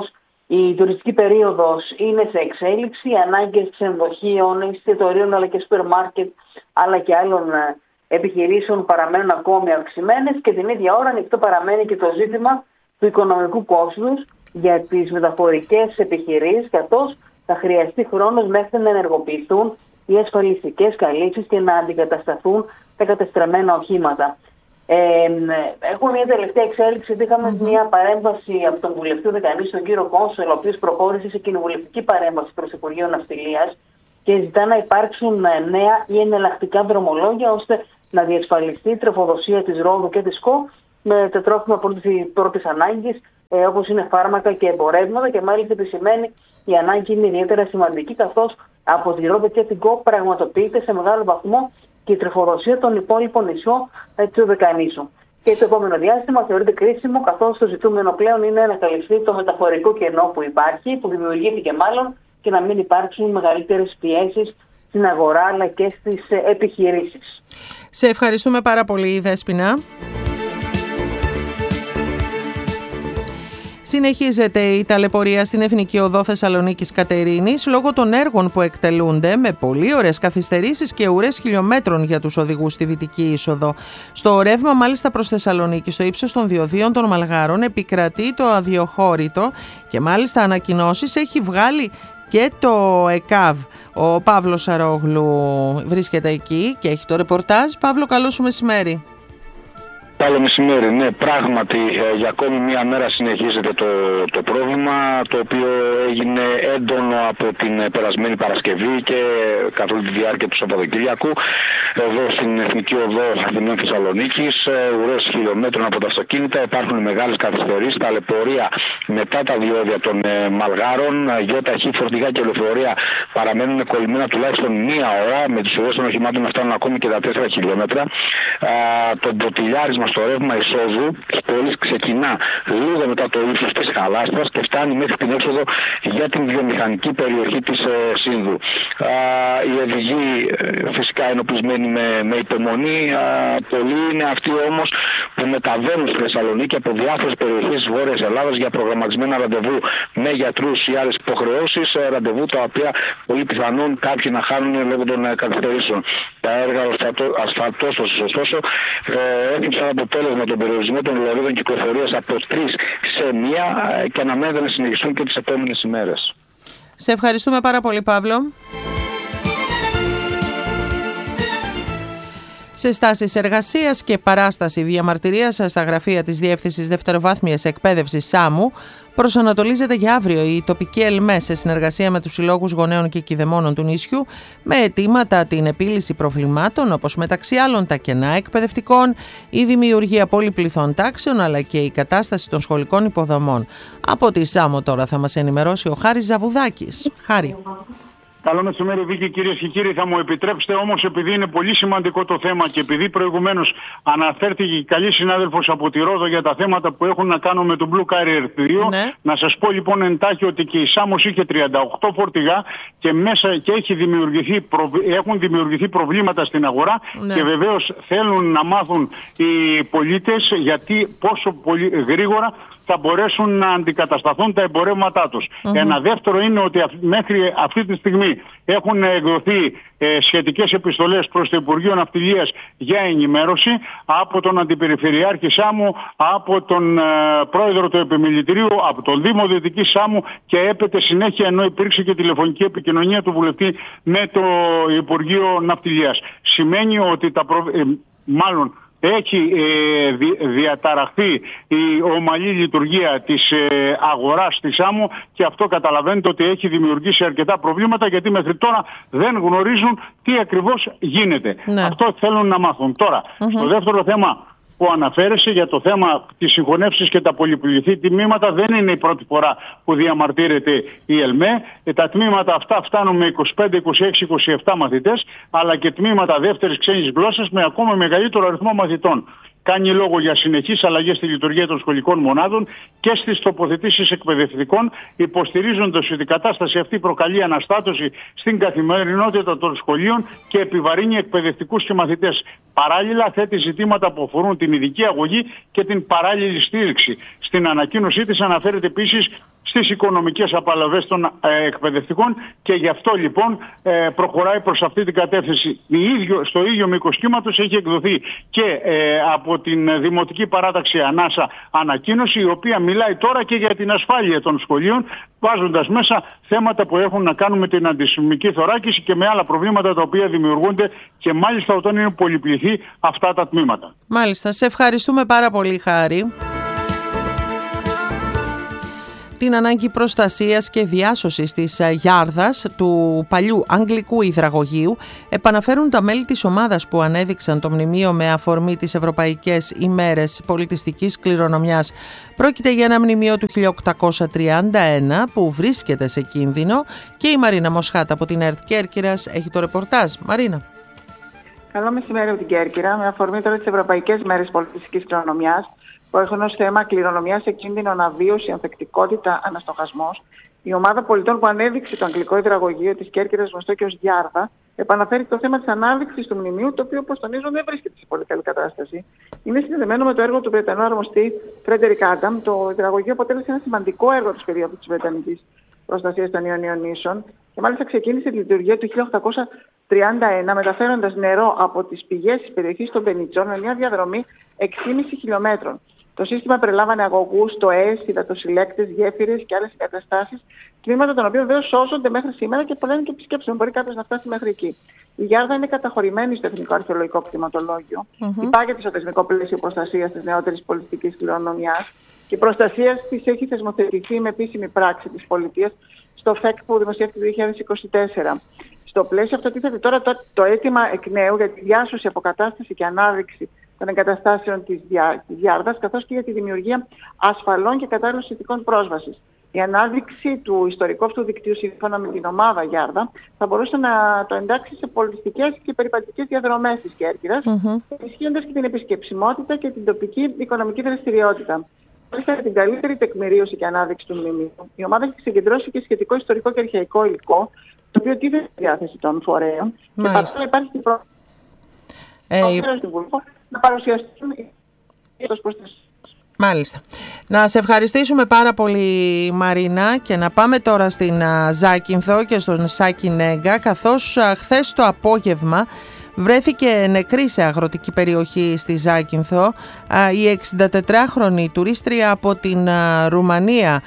Η τουριστική περίοδος είναι σε εξέλιξη, οι ανάγκες ξενοδοχείων, εστιατορίων αλλά και σούπερ μάρκετ αλλά και άλλων επιχειρήσεων παραμένουν ακόμη αυξημένες και την ίδια ώρα ανοιχτό παραμένει και το ζήτημα του οικονομικού κόστους για τις μεταφορικές επιχειρήσεις, καθώς θα χρειαστεί χρόνος μέχρι να ενεργοποιηθούν οι ασφαλιστικές καλύψεις και να αντικατασταθούν τα κατεστραμμένα οχήματα. Έχουμε μια τελευταία εξέλιξη, είχαμε μια παρέμβαση από τον βουλευτή Δεκανή, τον κύριο Κόνσολ, ο οποίος προχώρησε σε κοινοβουλευτική παρέμβαση προς το Υπουργείο Ναυτιλίας και ζητά να υπάρξουν νέα ή εναλλακτικά δρομολόγια ώστε να διασφαλιστεί η τροφοδοσία της Ρόδου και της ΚΟ με τα τρόφιμα πρώτης ανάγκης, όπως είναι φάρμακα και εμπορεύματα, και μάλιστα επισημαίνει η ανάγκη είναι ιδιαίτερα σημαντική, καθώς από τη Ρόδο και την ΚΟ πραγματοποιείται σε μεγάλο βαθμό και η τροφοδοσία των υπόλοιπων νησιών του Δεκανήσου. Και το επόμενο διάστημα θεωρείται κρίσιμο, καθώς το ζητούμενο πλέον είναι να καλυφθεί το μεταφορικό κενό που υπάρχει, που δημιουργήθηκε μάλλον, και να μην υπάρξουν μεγαλύτερες πιέσεις στην αγορά αλλά και στις επιχειρήσεις. Σε ευχαριστούμε πάρα πολύ, Δέσποινα. Συνεχίζεται η ταλαιπωρία στην Εθνική Οδό Θεσσαλονίκης Κατερίνης λόγω των έργων που εκτελούνται με πολύ ωραίες καθυστερήσεις και ουρές χιλιόμετρων για τους οδηγούς στη δυτική είσοδο. Στο ρεύμα μάλιστα προς Θεσσαλονίκη, στο ύψος των διοδίων των Μαλγάρων, επικρατεί το αδιοχώρητο και μάλιστα ανακοινώσεις έχει βγάλει και το ΕΚΑΒ. Ο Παύλος Σαρόγλου βρίσκεται εκεί και έχει το ρεπορτάζ. Παύλο, καλό σου μεσημέρι. Καλό μεσημέρι. Ναι, πράγματι για ακόμη μία μέρα συνεχίζεται το πρόβλημα, το οποίο έγινε έντονο από την περασμένη Παρασκευή και καθ' όλη τη διάρκεια του Σαββατοκύριακου εδώ στην Εθνική Οδό Αθηνών Θεσσαλονίκης. Ουρές χιλιόμετρων από τα αυτοκίνητα, υπάρχουν μεγάλες καθυστερήσεις, ταλαιπωρία μετά τα διόδια των Μαλγάρων, γιοταχή, φορτηγά και λεωφορεία παραμένουν κολλημένα τουλάχιστον μία ώρα, με τις ουρές των οχημάτων να φτάνουν ακόμη και τα 4 χιλιόμετρα. Το μποτιλιάρισμα στο ρεύμα εισόδου της πόλης ξεκινά λίγο μετά το ύψος της Χαλάστρας και φτάνει μέχρι την έξοδο για την βιομηχανική περιοχή της Σύνδου. Οι οδηγοί φυσικά ενοπλισμένοι με υπομονή. Πολλοί είναι αυτοί όμως που μεταβαίνουν στη Θεσσαλονίκη από διάφορες περιοχές της Βόρειας Ελλάδας για προγραμματισμένα ραντεβού με γιατρούς ή άλλες υποχρεώσεις, ραντεβού τα οποία πολύ πιθανόν κάποιοι να χάνουν λόγω των καθυστερήσεων. Τα έργα ασφαλτώσεως ωστόσο έχουν σαν αποτέλεσμα τον περιορισμό των λωρίδων κυκλοφορίας από 3 σε 1 και αναμένεται να συνεχιστούν και τις επόμενες ημέρες. Σε ευχαριστούμε πάρα πολύ, Παύλο. Σε στάσεις εργασίας και παράσταση διαμαρτυρίας στα γραφεία της Διεύθυνσης Δευτεροβάθμιας Εκπαίδευσης ΣΑΜΟΥ προσανατολίζεται για αύριο η τοπική ΕΛΜΕ σε συνεργασία με τους συλλόγους γονέων και κηδεμόνων του νησιού με αιτήματα την επίλυση προβλημάτων όπως μεταξύ άλλων τα κενά εκπαιδευτικών, η δημιουργία πολυπληθών τάξεων αλλά και η κατάσταση των σχολικών υποδομών. Από τη ΣΑΜΟ τώρα θα μας ενημερώσει ο Χάρης Ζαβουδάκης. Χάρη. Καλό μεσημέρι, Βίκη, κυρίες και κύριοι. Θα μου επιτρέψετε όμως, επειδή είναι πολύ σημαντικό το θέμα και επειδή προηγουμένως αναφέρθηκε η καλή συνάδελφος από τη Ρόδο για τα θέματα που έχουν να κάνουν με τον Blue Carrier 2, ναι. Να σας πω λοιπόν εντάχει ότι και η Σάμος είχε 38 φορτηγά και μέσα και έχουν δημιουργηθεί προβλήματα στην αγορά, ναι. Και βεβαίως θέλουν να μάθουν οι πολίτες γιατί πόσο πολύ γρήγορα θα μπορέσουν να αντικατασταθούν τα εμπορεύματά τους. Ένα δεύτερο είναι ότι μέχρι αυτή τη στιγμή έχουν εκδοθεί σχετικές επιστολές προς το Υπουργείο Ναυτιλίας για ενημέρωση από τον Αντιπεριφερειάρχη Σάμου, από τον Πρόεδρο του Επιμελητηρίου, από τον Δήμο Δυτικής Σάμου και έπεται συνέχεια, ενώ υπήρξε και τηλεφωνική επικοινωνία του βουλευτή με το Υπουργείο Ναυτιλίας. Σημαίνει ότι μάλλον έχει διαταραχθεί η ομαλή λειτουργία της αγοράς της ΣΑΜΟ και αυτό καταλαβαίνετε ότι έχει δημιουργήσει αρκετά προβλήματα γιατί μέχρι τώρα δεν γνωρίζουν τι ακριβώς γίνεται. Ναι. Αυτό θέλουν να μάθουν. Τώρα, στο δεύτερο θέμα που αναφέρεσαι για το θέμα της συγχωνεύσης και τα πολυπληθή τμήματα, δεν είναι η πρώτη φορά που διαμαρτύρεται η ΕΛΜΕ. Τα τμήματα αυτά φτάνουν με 25, 26, 27 μαθητές, αλλά και τμήματα δεύτερης ξένης γλώσσας με ακόμα μεγαλύτερο αριθμό μαθητών. Κάνει λόγο για συνεχείς αλλαγές στη λειτουργία των σχολικών μονάδων και στις τοποθετήσεις εκπαιδευτικών, υποστηρίζοντας ότι η κατάσταση αυτή προκαλεί αναστάτωση στην καθημερινότητα των σχολείων και επιβαρύνει εκπαιδευτικούς και μαθητές. Παράλληλα, θέτει ζητήματα που αφορούν την ειδική αγωγή και την παράλληλη στήριξη. Στην ανακοίνωσή της αναφέρεται επίσης στις οικονομικές απαλλαβές των εκπαιδευτικών, και γι' αυτό λοιπόν προχωράει προς αυτή την κατεύθυνση. Στο ίδιο μήκος κύματος έχει εκδοθεί και από την Δημοτική Παράταξη Ανάσα ανακοίνωση, η οποία μιλάει τώρα και για την ασφάλεια των σχολείων, βάζοντας μέσα θέματα που έχουν να κάνουν με την αντισημική θωράκιση και με άλλα προβλήματα τα οποία δημιουργούνται, και μάλιστα όταν είναι πολυπληθή αυτά τα τμήματα. Μάλιστα. Σε ευχαριστούμε πάρα πολύ, Χάρη. Την ανάγκη προστασίας και διάσωσης της Γιάρδας, του παλιού Αγγλικού Υδραγωγείου, επαναφέρουν τα μέλη της ομάδας που ανέδειξαν το μνημείο με αφορμή τις Ευρωπαϊκές ημέρες πολιτιστικής κληρονομιάς. Πρόκειται για ένα μνημείο του 1831 που βρίσκεται σε κίνδυνο, και η Μαρίνα Μοσχάτα από την ΕΡΤ Κέρκυρας έχει το ρεπορτάζ. Μαρίνα. Καλό μεσημέρι από την Κέρκυρα. Με αφορμή τώρα τις Ευρωπαϊκές ημέρες πολιτιστικής κληρονομιάς, που έχουν ως θέμα κληρονομιά σε κίνδυνο αναβίωση, ανθεκτικότητα, αναστοχασμός, η ομάδα πολιτών που ανέδειξε το Αγγλικό Υδραγωγείο της Κέρκυρας, γνωστό και ως Γιάρδα, επαναφέρει το θέμα της ανάδειξης του μνημείου, το οποίο, όπως τονίζω, δεν βρίσκεται σε πολύ καλή κατάσταση. Είναι συνδεδεμένο με το έργο του Βρετανού αρμοστή Φρέντερικ Άνταμ. Το Υδραγωγείο αποτέλεσε ένα σημαντικό έργο της περίοδου της Βρετανικής προστασίας των Ιωνίων νήσων, και μάλιστα ξεκίνησε τη λειτουργία του 1831, μεταφέροντας νερό από τις πηγές της περιοχής των Πενιτσών με μια διαδρομή 6,5 χιλιόμετρων. Το σύστημα περιλάμβανε αγωγούς, τοές, υδατοσυλλέκτες, γέφυρες και άλλες εγκαταστάσεις, τμήματα των οποίων βέβαια σώζονται μέχρι σήμερα και πολλά είναι και επισκέψιμο. Μπορεί κάποιος να φτάσει μέχρι εκεί. Η Γιάρδα είναι καταχωρημένη στο Εθνικό Αρχαιολογικό Κτηματολόγιο. Υπάγεται στο θεσμικό πλαίσιο προστασίας της νεότερης πολιτιστικής κληρονομιάς, και η προστασία της έχει θεσμοθετηθεί με επίσημη πράξη της πολιτείας στο ΦΕΚ που δημοσιεύτηκε το 2024. Στο πλαίσιο αυτό τίθεται τώρα το αίτημα εκ νέου για τη διάσωση, αποκατάσταση και ανάδειξη των εγκαταστάσεων της Γιάρδας, καθώς και για τη δημιουργία ασφαλών και κατάλληλων συνθηκών πρόσβασης. Η ανάδειξη του ιστορικού αυτού δικτύου, σύμφωνα με την ομάδα Γιάρδα, θα μπορούσε να το εντάξει σε πολιτιστικές και περιπατικές διαδρομές της Κέρκυρας, ενισχύοντας και την επισκεψιμότητα και την τοπική οικονομική δραστηριότητα. Μάλιστα, για την καλύτερη τεκμηρίωση και ανάδειξη του μνημείου, η ομάδα έχει συγκεντρώσει και σχετικό ιστορικό και αρχαϊκό υλικό, το οποίο τίθεται στη διάθεση των φορέων. Και παράλληλα υπάρχει την πρόθεση να παρουσιαστούν ως προστασία. Μάλιστα. Να σε ευχαριστήσουμε πάρα πολύ, Μαρίνα, και να πάμε τώρα στην Ζάκυνθο και στον Σάκη Νέγκα, καθώς χθες το απόγευμα βρέθηκε νεκρή σε αγροτική περιοχή στη Ζάκυνθο η 64χρονη τουρίστρια από την Ρουμανία,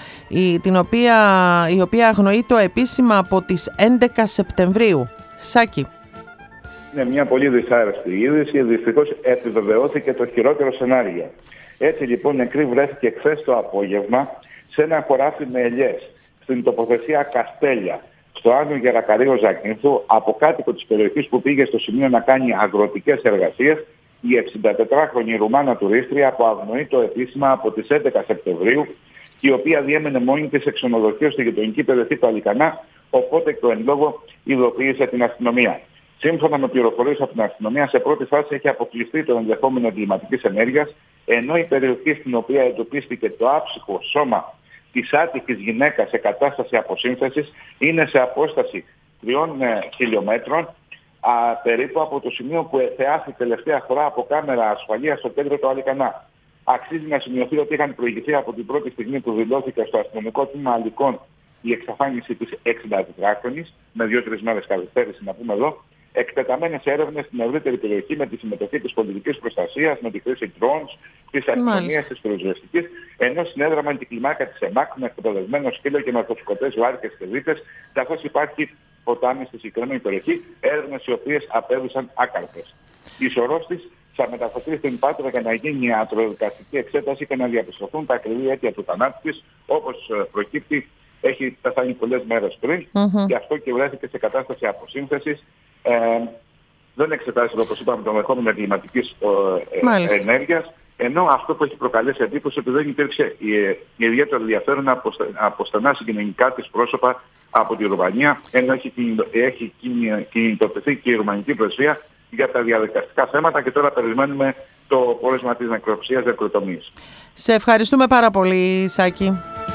η οποία αγνοείται επίσημα από τις 11 Σεπτεμβρίου. Σάκη. Είναι μια πολύ δυσάρεστη είδηση. Δυστυχώς επιβεβαιώθηκε το χειρότερο σενάριο. Έτσι λοιπόν νεκρή βρέθηκε χθες το απόγευμα σε ένα χωράφι με ελιές στην τοποθεσία Καστέλια, στο Άνω Γερακαρίο Ζάκυνθου, από κάτοικο της περιοχής που πήγε στο σημείο να κάνει αγροτικές εργασίες, η 64χρονη Ρουμάνα τουρίστρια που αγνοείται επίσημα από τις 11 Σεπτεμβρίου, η οποία διέμενε μόνη της σε ξενοδοχείο στη γειτονική περιοχή του Αλικανά, οπότε το εν λόγω ειδοποίησε την αστυνομία. Σύμφωνα με πληροφορίες από την αστυνομία, σε πρώτη φάση έχει αποκλειστεί το ενδεχόμενο εγκληματικής ενέργειας, ενώ η περιοχή στην οποία εντοπίστηκε το άψυχο σώμα της άτυχης γυναίκας σε κατάσταση αποσύνθεσης είναι σε απόσταση 3 χιλιόμετρων περίπου από το σημείο που εθεάθη τελευταία φορά από κάμερα ασφαλείας στο κέντρο του Αλικανά. Αξίζει να σημειωθεί ότι είχαν προηγηθεί από την πρώτη στιγμή που δηλώθηκε στο αστυνομικό τμήμα Αλικών η εξαφάνιση της 64χρονης, με 2-3 μέρες καθυστέρηση να πούμε εδώ, εκτεταμένες έρευνες στην ευρύτερη περιοχή με τη συμμετοχή της πολιτικής προστασίας, με τη χρήση drones, της αστυνομίας, της πυροσβεστικής, ενώ συνέδραμαν την κλιμάκα της ΕΜΑΚ με εκπαιδευμένο σκύλο και ναρκωτικωτές βάρκες και δίτες, καθώς υπάρχει ποτάμι στη συγκεκριμένη περιοχή, έρευνες οι οποίες απέδωσαν άκαρπες. Η σωρός της θα μεταφερθεί στην Πάτρα για να γίνει ιατροδικαστική εξέταση και να διαπιστωθούν τα ακριβή αίτια του θανάτου της, όπως προκύπτει. Έχει πεθάνει πολλές μέρες πριν και αυτό και βρέθηκε σε κατάσταση αποσύνθεσης. Δεν εξετάζεται, όπως είπαμε, το ενδεχόμενο εγκληματικής ενέργειας, ενώ αυτό που έχει προκαλέσει εντύπωση ότι δεν υπήρξε ιδιαίτερο ενδιαφέρον από στενά συγκοινωνικά της πρόσωπα από τη Ρουμανία, ενώ έχει κινητοποιηθεί και η Ρουμανική Πρεσβεία για τα διαδικαστικά θέματα και τώρα περιμένουμε το πόρισμα της νεκροψίας νεκροτομής. Σε ευχαριστούμε πάρα πολύ, Σάκη.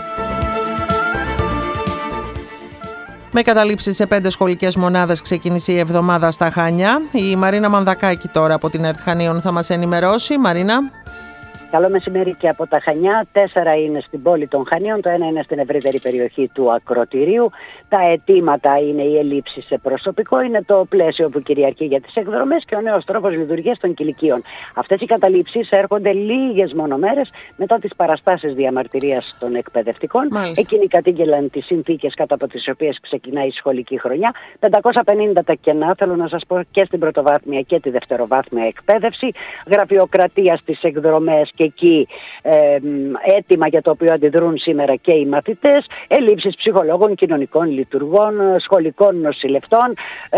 Με καταλήψεις σε 5 σχολικές μονάδες ξεκίνησε η εβδομάδα στα Χανιά. Η Μαρίνα Μανδακάκη τώρα από την ΕΡΤ Χανίων θα μας ενημερώσει. Μαρίνα. Καλό μεσημέρι και από τα Χανιά. 4 είναι στην πόλη των Χανίων, το ένα είναι στην ευρύτερη περιοχή του ακροτηρίου. Τα αιτήματα είναι η ελλείψη σε προσωπικό, είναι το πλαίσιο που κυριαρχεί για τις εκδρομές και ο νέος τρόπος λειτουργίας των κηλικίων. Αυτές οι καταλήψεις έρχονται λίγες μόνο μέρες μετά τις παραστάσεις διαμαρτυρίας των εκπαιδευτικών. Μάλιστα. Εκείνοι κατήγγελαν τις συνθήκες κάτω από τις οποίες ξεκινάει η σχολική χρονιά. 550 τα κενά, θέλω να σας πω, και στην πρωτοβάθμια και τη δευτεροβάθμια εκπαίδευση. Γραφειοκρατία στις εκδρομές και εκεί αίτημα για το οποίο αντιδρούν σήμερα και οι μαθητές, ελλείψεις ψυχολόγων, κοινωνικών λειτουργών, σχολικών νοσηλευτών,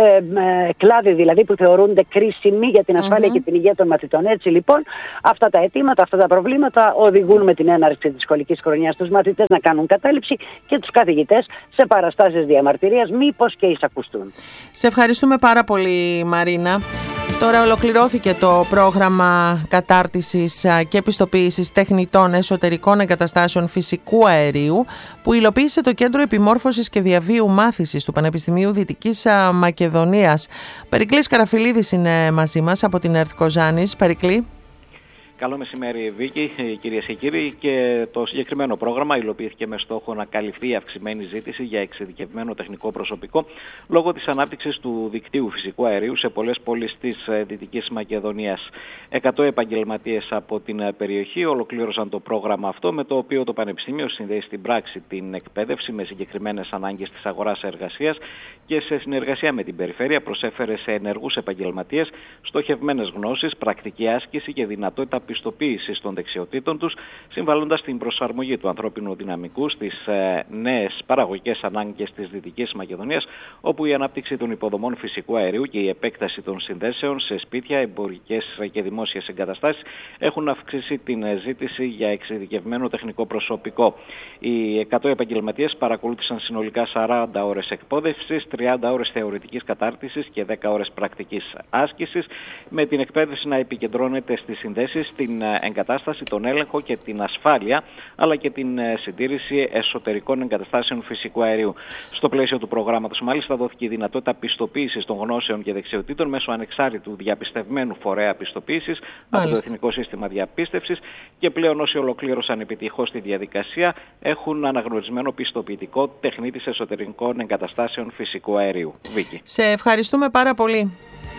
κλάδοι δηλαδή που θεωρούνται κρίσιμοι για την ασφάλεια και την υγεία των μαθητών. Έτσι λοιπόν, αυτά τα αιτήματα, αυτά τα προβλήματα οδηγούν με την έναρξη της σχολικής χρονιάς τους μαθητές να κάνουν κατάληψη και τους καθηγητές σε παραστάσεις διαμαρτυρίας, μήπως και εισακουστούν. Σε ευχαριστούμε πάρα πολύ, Μαρίνα. Τώρα ολοκληρώθηκε το πρόγραμμα κατάρτισης και επιστοποίησης τεχνητών εσωτερικών εγκαταστάσεων φυσικού αερίου που υλοποίησε το Κέντρο Επιμόρφωσης και Διαβίου Μάθησης του Πανεπιστημίου Δυτικής Μακεδονίας. Περικλής Καραφιλίδης είναι μαζί μας από την ΕΡΤ Κοζάνης. Περικλή. Καλό μεσημέρι, Βίκη, κυρίες και κύριοι. Και το συγκεκριμένο πρόγραμμα υλοποιήθηκε με στόχο να καλυφθεί η αυξημένη ζήτηση για εξειδικευμένο τεχνικό προσωπικό λόγω της ανάπτυξης του δικτύου φυσικού αερίου σε πολλές πόλεις της Δυτικής Μακεδονίας. 100 επαγγελματίες από την περιοχή ολοκλήρωσαν το πρόγραμμα αυτό, με το οποίο το Πανεπιστήμιο συνδέει στην πράξη την εκπαίδευση με συγκεκριμένες ανάγκες της αγοράς εργασίας και σε συνεργασία με την περιφέρεια προσέφερε σε ενεργούς επαγγελματίες στοχευμένες γνώσεις, πρακτική άσκηση και δυνατότητα πιστοποίησης των δεξιοτήτων τους, συμβάλλοντας στην προσαρμογή του ανθρώπινου δυναμικού στις νέες παραγωγικές ανάγκες της Δυτικής Μακεδονίας, όπου η ανάπτυξη των υποδομών φυσικού αερίου και η επέκταση των συνδέσεων σε σπίτια, εμπορικές και δημόσιες εγκαταστάσεις έχουν αυξήσει την ζήτηση για εξειδικευμένο τεχνικό προσωπικό. Οι 100 επαγγελματίες παρακολούθησαν συνολικά 40 ώρες εκπαίδευσης, 30 ώρες θεωρητικής κατάρτισης και 10 ώρες πρακτικής άσκησης, με την εκπαίδευση να επικεντρώνεται στις συνδέσεις, την εγκατάσταση, τον έλεγχο και την ασφάλεια, αλλά και την συντήρηση εσωτερικών εγκαταστάσεων φυσικού αερίου. Στο πλαίσιο του προγράμματος, μάλιστα, δόθηκε η δυνατότητα πιστοποίησης των γνώσεων και δεξιοτήτων μέσω ανεξάρτητου διαπιστευμένου φορέα πιστοποίησης από το Εθνικό Σύστημα Διαπίστευσης και πλέον όσοι ολοκλήρωσαν επιτυχώς τη διαδικασία έχουν αναγνωρισμένο πιστοποιητικό τεχνίτης εσωτερικών εγκαταστάσεων φυσικού αερίου. Βίκη. Σε ευχαριστούμε πάρα πολύ.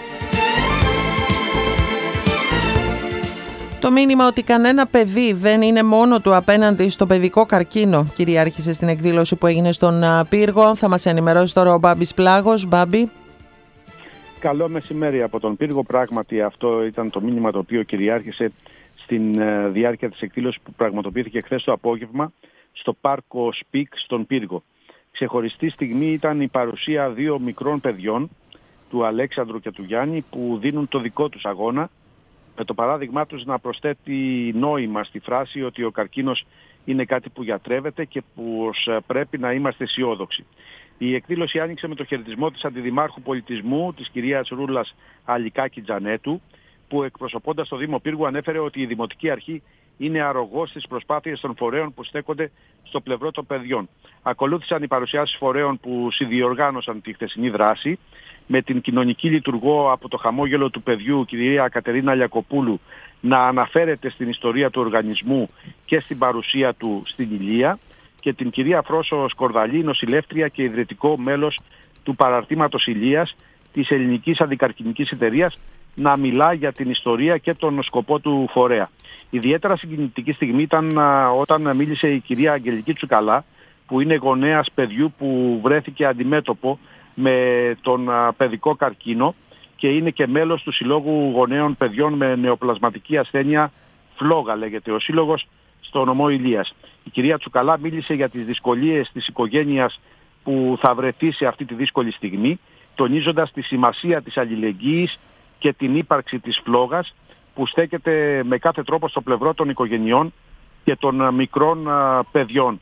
Το μήνυμα ότι κανένα παιδί δεν είναι μόνο του απέναντι στο παιδικό καρκίνο κυριάρχησε στην εκδήλωση που έγινε στον Πύργο. Θα μας ενημερώσει τώρα ο Μπάμπης Πλάγος. Μπάμπη. Καλό μεσημέρι από τον Πύργο. Πράγματι αυτό ήταν το μήνυμα το οποίο κυριάρχησε στην διάρκεια της εκδήλωσης που πραγματοποιήθηκε χθες το απόγευμα στο πάρκο Σπικ στον Πύργο. Ξεχωριστή στιγμή ήταν η παρουσία 2 μικρών παιδιών, του Αλέξανδρου και του Γιάννη, που δίνουν το δικό τους αγώνα, με το παράδειγμά τους να προσθέτει νόημα στη φράση ότι ο καρκίνος είναι κάτι που γιατρεύεται και που πρέπει να είμαστε αισιόδοξοι. Η εκδήλωση άνοιξε με το χαιρετισμό της Αντιδημάρχου Πολιτισμού, της κυρίας Ρούλας Αλικάκη Τζανέτου, που εκπροσωπώντας το Δήμο Πύργου ανέφερε ότι η Δημοτική Αρχή είναι αρρωγός στις προσπάθειες των φορέων που στέκονται στο πλευρό των παιδιών. Ακολούθησαν οι παρουσιάσεις φορέων που συνδιοργάνωσαν τη χθεσινή δράση, με την κοινωνική λειτουργό από το χαμόγελο του παιδιού, κυρία Κατερίνα Λιακοπούλου, να αναφέρεται στην ιστορία του οργανισμού και στην παρουσία του στην Ηλία, και την κυρία Φρόσο Σκορδαλή, νοσηλεύτρια και ιδρυτικό μέλος του παραρτήματος Ηλίας της Ελληνικής Αντικαρκινικής Εταιρείας, να μιλά για την ιστορία και τον σκοπό του φορέα. Ιδιαίτερα συγκινητική στιγμή ήταν όταν μίλησε η κυρία Αγγελική Τσουκαλά, που είναι γονέας παιδιού που βρέθηκε αντιμέτωπο με τον παιδικό καρκίνο και είναι και μέλος του Συλλόγου Γονέων Παιδιών με Νεοπλασματική Ασθένεια, Φλόγα λέγεται ο σύλλογος, στο νομό Ηλίας. Η κυρία Τσουκαλά μίλησε για τις δυσκολίες της οικογένειας που θα βρεθεί σε αυτή τη δύσκολη στιγμή, τονίζοντας τη σημασία της αλληλεγγύης και την ύπαρξη της Φλόγας, που στέκεται με κάθε τρόπο στο πλευρό των οικογενειών και των μικρών παιδιών.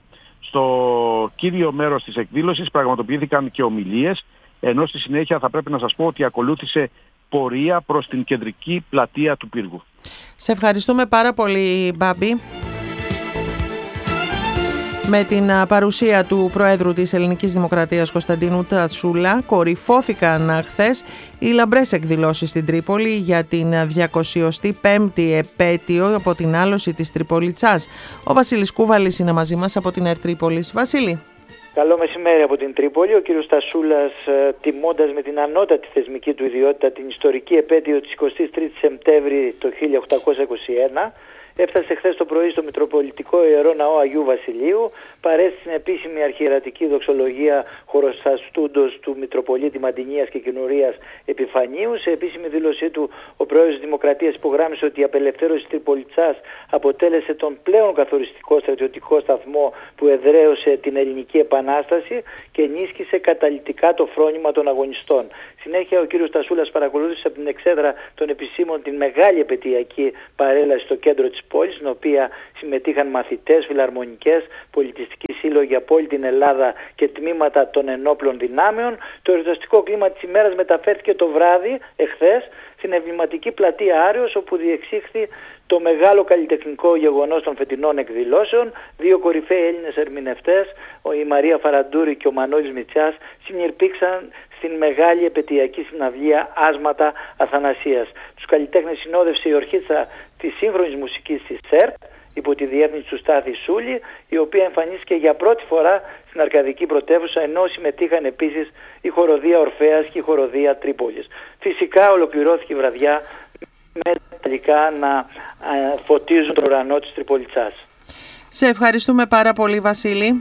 Στο κύριο μέρος της εκδήλωσης πραγματοποιήθηκαν και ομιλίες, ενώ στη συνέχεια θα πρέπει να σας πω ότι ακολούθησε πορεία προς την κεντρική πλατεία του Πύργου. Σε ευχαριστούμε πάρα πολύ, Μπάμπη. Με την παρουσία του Προέδρου της Ελληνικής Δημοκρατίας Κωνσταντίνου Τατσούλα, κορυφώθηκαν χθες οι λαμπρές εκδηλώσεις στην Τρίπολη για την 205η επέτειο από την άλωση της Τριπολιτσάς. Ο Βασίλης Κούβαλης είναι μαζί μας από την ΕΡΤ Τρίπολης. Βασίλη. Καλό μεσημέρι από την Τρίπολη. Ο κύριος Τασούλας, τιμώντας με την ανώτατη θεσμική του ιδιότητα την ιστορική επέτειο της 23ης Σεπτέμβρη το 1821, έφτασε χθες το πρωί στο Μητροπολιτικό Ιερό Ναό Αγίου Βασιλείου, παρέστη στην επίσημη αρχιερατική δοξολογία χωροσταστούντος του Μητροπολίτη Μαντινίας και Κινουρίας Επιφανίου. Σε επίσημη δήλωσή του, ο Πρόεδρος της Δημοκρατίας υπογράμμισε ότι η απελευθέρωση της Τριπολιτσάς αποτέλεσε τον πλέον καθοριστικό στρατιωτικό σταθμό που εδραίωσε την Ελληνική Επανάσταση και ενίσχυσε καταλυτικά το φρόνημα των αγωνιστών. Συνέχεια, ο κύριος Τασούλας παρακολούθησε από την εξέδρα των επισήμων την μεγάλη επαιτειακή παρέλαση στο κέντρο της πόλης, στην οποία συμμετείχαν μαθητές, φιλαρμονικές, πολιτιστικοί σύλλογοι από όλη την Ελλάδα και τμήματα των ενόπλων δυνάμεων. Το εορταστικό κλίμα της ημέρας μεταφέρθηκε το βράδυ, εχθές, στην εμβληματική πλατεία Άρεως, όπου διεξήχθη το μεγάλο καλλιτεχνικό γεγονός των φετινών εκδηλώσεων. Δύο κορυφαίοι Έλληνες ερμηνευτές, η Μαρία Φαραντούρη και ο Μανώλης Μητσιάς, συνειρπήξαν στην μεγάλη επαιτειακή συναυλία Άσματα Αθανασίας. Τους καλλιτέχνες συνόδευσε η ορχήστρα της σύγχρονης μουσικής της ΕΡΤ, υπό τη διεύθυνση του Στάθη Σούλη, η οποία εμφανίστηκε για πρώτη φορά στην Αρκαδική Πρωτεύουσα, ενώ συμμετείχαν επίσης η χοροδία Ορφέας και η χοροδία Τρίπολης. Φυσικά ολοκληρώθηκε η βραδιά με τελικά να φωτίζουν τον ουρανό της Τριπολιτσάς. Σε ευχαριστούμε πάρα πολύ, Βασίλη.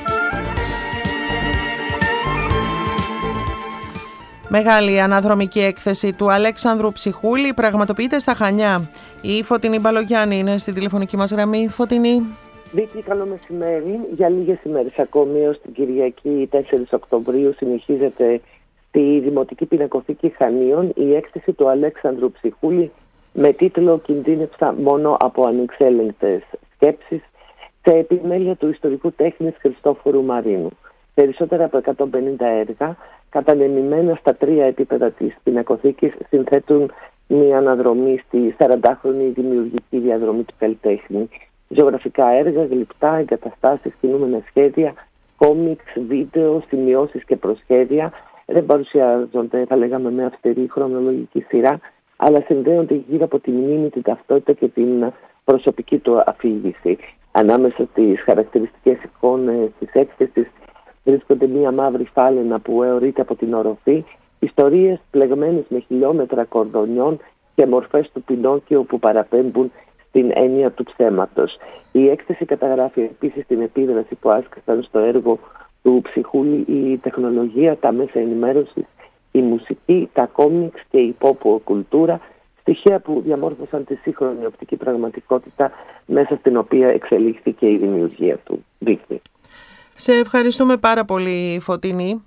Μεγάλη αναδρομική έκθεση του Αλέξανδρου Ψυχούλη πραγματοποιείται στα Χανιά. Η Φωτεινή Μπαλογιάννη είναι στην τηλεφωνική μας γραμμή. Φωτεινή. Βίκη, καλό μεσημέρι. Για λίγες ημέρες ακόμη, έως την Κυριακή 4 Οκτωβρίου, συνεχίζεται στη Δημοτική Πινακοθήκη Χανίων η έκθεση του Αλέξανδρου Ψυχούλη με τίτλο «Κινδύνευσα μόνο από ανεξέλεγκτες σκέψεις» σε επιμέλεια του ιστορικού τέχνης Χριστόφορου Μαρίνου. Περισσότερα από 150 έργα, κατανεμημένα στα 3 επίπεδα της Πινακοθήκης, συνθέτουν μια αναδρομή στη 40χρονη δημιουργική διαδρομή του καλλιτέχνη. Ζωγραφικά έργα, γλυπτά, εγκαταστάσεις, κινούμενα σχέδια, κόμιξ, βίντεο, σημειώσεις και προσχέδια δεν παρουσιάζονται, θα λέγαμε, με αυστηρή χρονολογική σειρά, αλλά συνδέονται γύρω από τη μνήμη, την ταυτότητα και την προσωπική του αφήγηση. Ανάμεσα στις χαρακτηριστικές εικόνες της έκθεσης βρίσκονται μία μαύρη φάλαινα που αιωρείται από την οροφή, ιστορίες πλεγμένες με χιλιόμετρα κορδονιών και μορφές του Πινόκιο που παραπέμπουν στην έννοια του ψέματος. Η έκθεση καταγράφει επίσης την επίδραση που άσκησαν στο έργο του Ψυχούλη η τεχνολογία, τα μέσα ενημέρωσης, η μουσική, τα κόμιξ και η pop κουλτούρα, στοιχεία που διαμόρφωσαν τη σύγχρονη οπτική πραγματικότητα μέσα στην οποία εξελίχθηκε η δημιουργία του. Δείχνει. Σε ευχαριστούμε πάρα πολύ, Φωτεινή.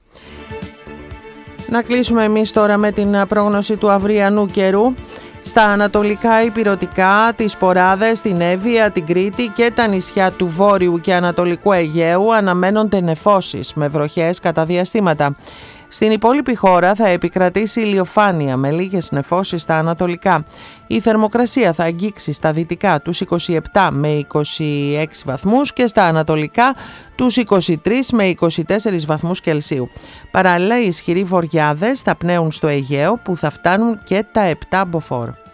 Να κλείσουμε εμείς τώρα με την πρόγνωση του αυριανού καιρού. Στα ανατολικά ηπειρωτικά, τις Ποράδες, την Εύβοια, την Κρήτη και τα νησιά του Βόρειου και Ανατολικού Αιγαίου αναμένονται νεφώσεις με βροχές κατά διαστήματα. Στην υπόλοιπη χώρα θα επικρατήσει ηλιοφάνεια με λίγες νεφώσεις στα ανατολικά. Η θερμοκρασία θα αγγίξει στα δυτικά τους 27 με 26 βαθμούς και στα ανατολικά τους 23 με 24 βαθμούς Κελσίου. Παράλληλα, οι ισχυροί βορειάδες θα πνέουν στο Αιγαίο που θα φτάνουν και τα 7 μποφόρ.